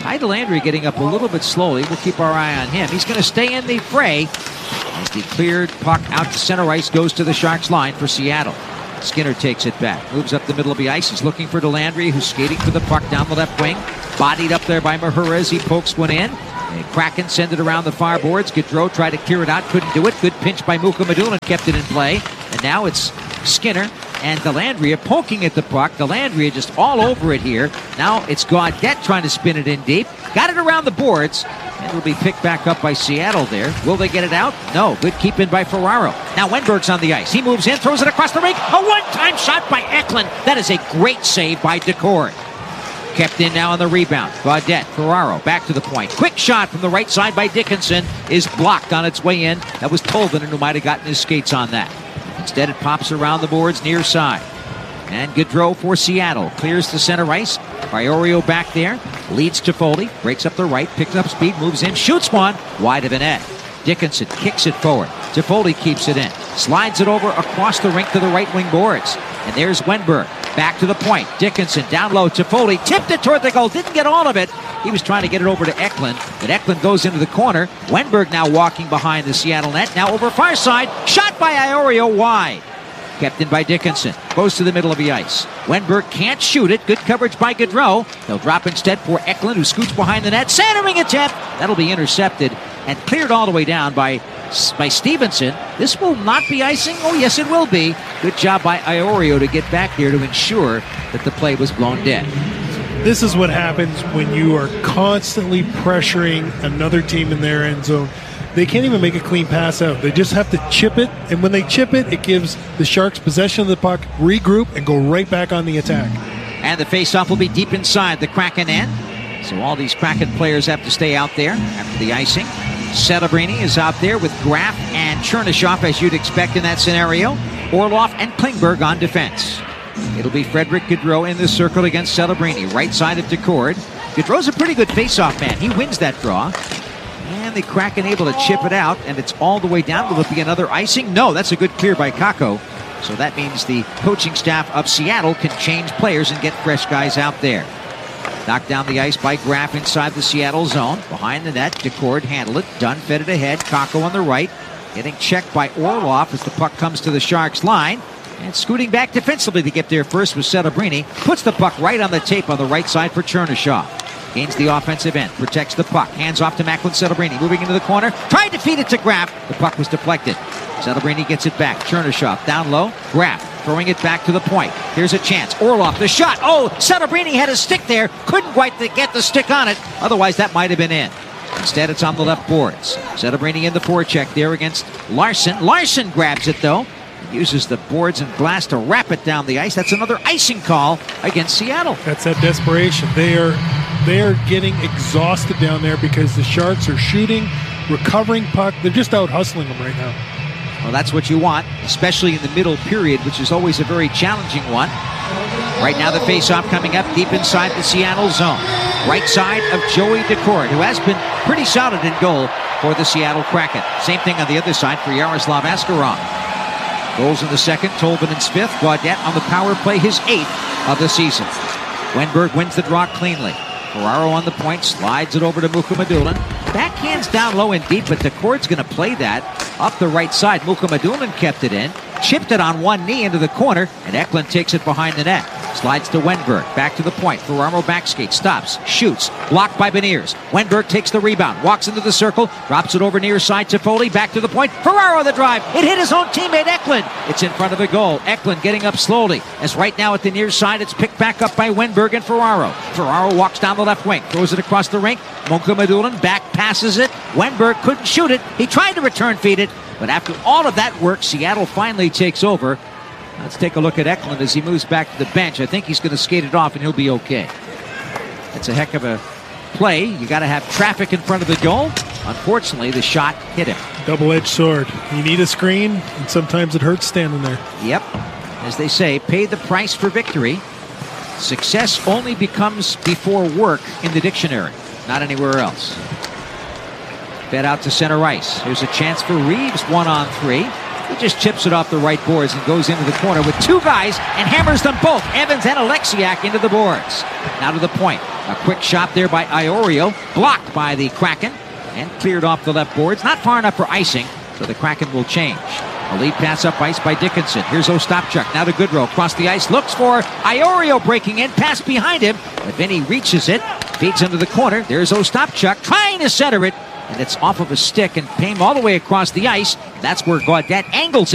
Ty Dellandrea getting up a little bit slowly. We'll keep our eye on him. He's going to stay in the fray as the cleared puck out to center ice goes to the Sharks line for Seattle. Skinner takes it back, moves up the middle of the ice. He's looking for Dellandrea, who's skating for the puck down the left wing. Bodied up there by Mahura as he pokes one in. And Kraken send it around the far boards. Gaudreau tried to clear it out, couldn't do it. Good pinch by Mukhamadullin, kept it in play. And now it's Skinner and Dellandrea poking at the puck. Dellandrea just all over it here. Now it's Gaudette trying to spin it in deep. Got it around the boards. And it'll be picked back up by Seattle there. Will they get it out? No. Good keep in by Ferraro. Now Wenberg's on the ice. He moves in, throws it across the rink. A one-time shot by Eklund. That is a great save by Decord. Kept in now on the rebound. Gaudette, Ferraro, back to the point. Quick shot from the right side by Dickinson is blocked on its way in. That was Tolvanen who might have gotten his skates on that. Instead, it pops around the boards near side. And Gaudreau for Seattle. Clears the center ice. Iorio back there. Leads to Foley. Breaks up the right. Picks up speed. Moves in. Shoots one. Wide of the net. Dickinson kicks it forward. Toffoli keeps it in. Slides it over across the rink to the right wing boards. And there's Wenberg. Back to the point. Dickinson down low. Toffoli tipped it toward the goal. Didn't get all of it. He was trying to get it over to Eklund. But Eklund goes into the corner. Wenberg now walking behind the Seattle net. Now over far side. Shot by Iorio wide. Kept in by Dickinson. Goes to the middle of the ice. Wenberg can't shoot it. Good coverage by Gaudreau. They'll drop instead for Eklund, who scoots behind the net. Centering attempt. That'll be intercepted and cleared all the way down by, by Stevenson. This will not be icing. Oh, yes, it will be. Good job by Iorio to get back there to ensure that the play was blown dead. This is what happens when you are constantly pressuring another team in their end zone. They can't even make a clean pass out. They just have to chip it, and when they chip it, it gives the Sharks possession of the puck, regroup, and go right back on the attack. And the faceoff will be deep inside the Kraken end. So all these Kraken players have to stay out there after the icing. Celebrini is out there with Graf and Chernyshov, as you'd expect in that scenario. Orlov and Klingberg on defense. It'll be Frederick Gaudreau in the circle against Celebrini, right side of Decord. Gaudreau's a pretty good faceoff man. He wins that draw. And the Kraken able to chip it out, and it's all the way down. Will it be another icing? No, that's a good clear by Kakko. So that means the coaching staff of Seattle can change players and get fresh guys out there. Knocked down the ice by Graf inside the Seattle zone. Behind the net, Decord handled it. Dunn fed it ahead. Kakko on the right. Getting checked by Orlov as the puck comes to the Sharks line. And scooting back defensively to get there first was Celebrini. Puts the puck right on the tape on the right side for Chernyshov. Gains the offensive end. Protects the puck. Hands off to Macklin Celebrini. Moving into the corner. Tried to feed it to Graf. The puck was deflected. Celebrini gets it back. Chernyshov down low. Graf throwing it back to the point. Here's a chance. Orlov, the shot. Oh, Celebrini had a stick there. Couldn't quite get the stick on it. Otherwise, that might have been in. Instead, it's on the left boards. Celebrini in the forecheck there against Larson. Larson grabs it, though. Uses the boards and glass to wrap it down the ice. That's another icing call against Seattle. That's that desperation. They are they are getting exhausted down there because the Sharks are shooting, recovering puck. They're just out hustling them right now. Well, that's what you want, especially in the middle period, which is always a very challenging one. Right now, the faceoff coming up deep inside the Seattle zone. Right side of Joey Decord, who has been pretty solid in goal for the Seattle Kraken. Same thing on the other side for Yaroslav Askarov. Goals in the second, Tolvanen's fifth. Gaudette on the power play, his eighth of the season. Wenberg wins the draw cleanly. Ferraro on the point, slides it over to Mukhamadullin. Backhands down low and deep, but Decord's going to play that up the right side. Mukhamadullin kept it in, chipped it on one knee into the corner, and Eklund takes it behind the net. Slides to Wenberg, back to the point. Ferraro backskate, stops, shoots, blocked by Beniers. Wenberg takes the rebound, walks into the circle, drops it over near side to Foley, back to the point. Ferraro the drive. It hit his own teammate Eklund. It's in front of the goal. Eklund getting up slowly. As right now at the near side, it's picked back up by Wenberg and Ferraro. Ferraro walks down the left wing, throws it across the rink. Mukhamadullin back passes it. Wenberg couldn't shoot it. He tried to return feed it, but after all of that work, Seattle finally takes over. Let's take a look at Eklund as he moves back to the bench. I think he's going to skate it off and he'll be okay. That's a heck of a play. You got to have traffic in front of the goal. Unfortunately, the shot hit him. Double-edged sword. You need a screen, and sometimes it hurts standing there. Yep. As they say, pay the price for victory. Success only becomes before work in the dictionary, not anywhere else. Fed out to center ice. Here's a chance for Reeves, one on three. He just chips it off the right boards and goes into the corner with two guys and hammers them both, Evans and Alexiak, into the boards. Now to the point. A quick shot there by Iorio, blocked by the Kraken, and cleared off the left boards. Not far enough for icing, so the Kraken will change. A lead pass up ice by Dickinson. Here's Ostapchuk, now to Goodrow, across the ice, looks for Iorio breaking in, pass behind him, but Vinny reaches it, feeds into the corner. There's Ostapchuk trying to center it, and it's off of a stick and came all the way across the ice. That's where Gaudette angles it.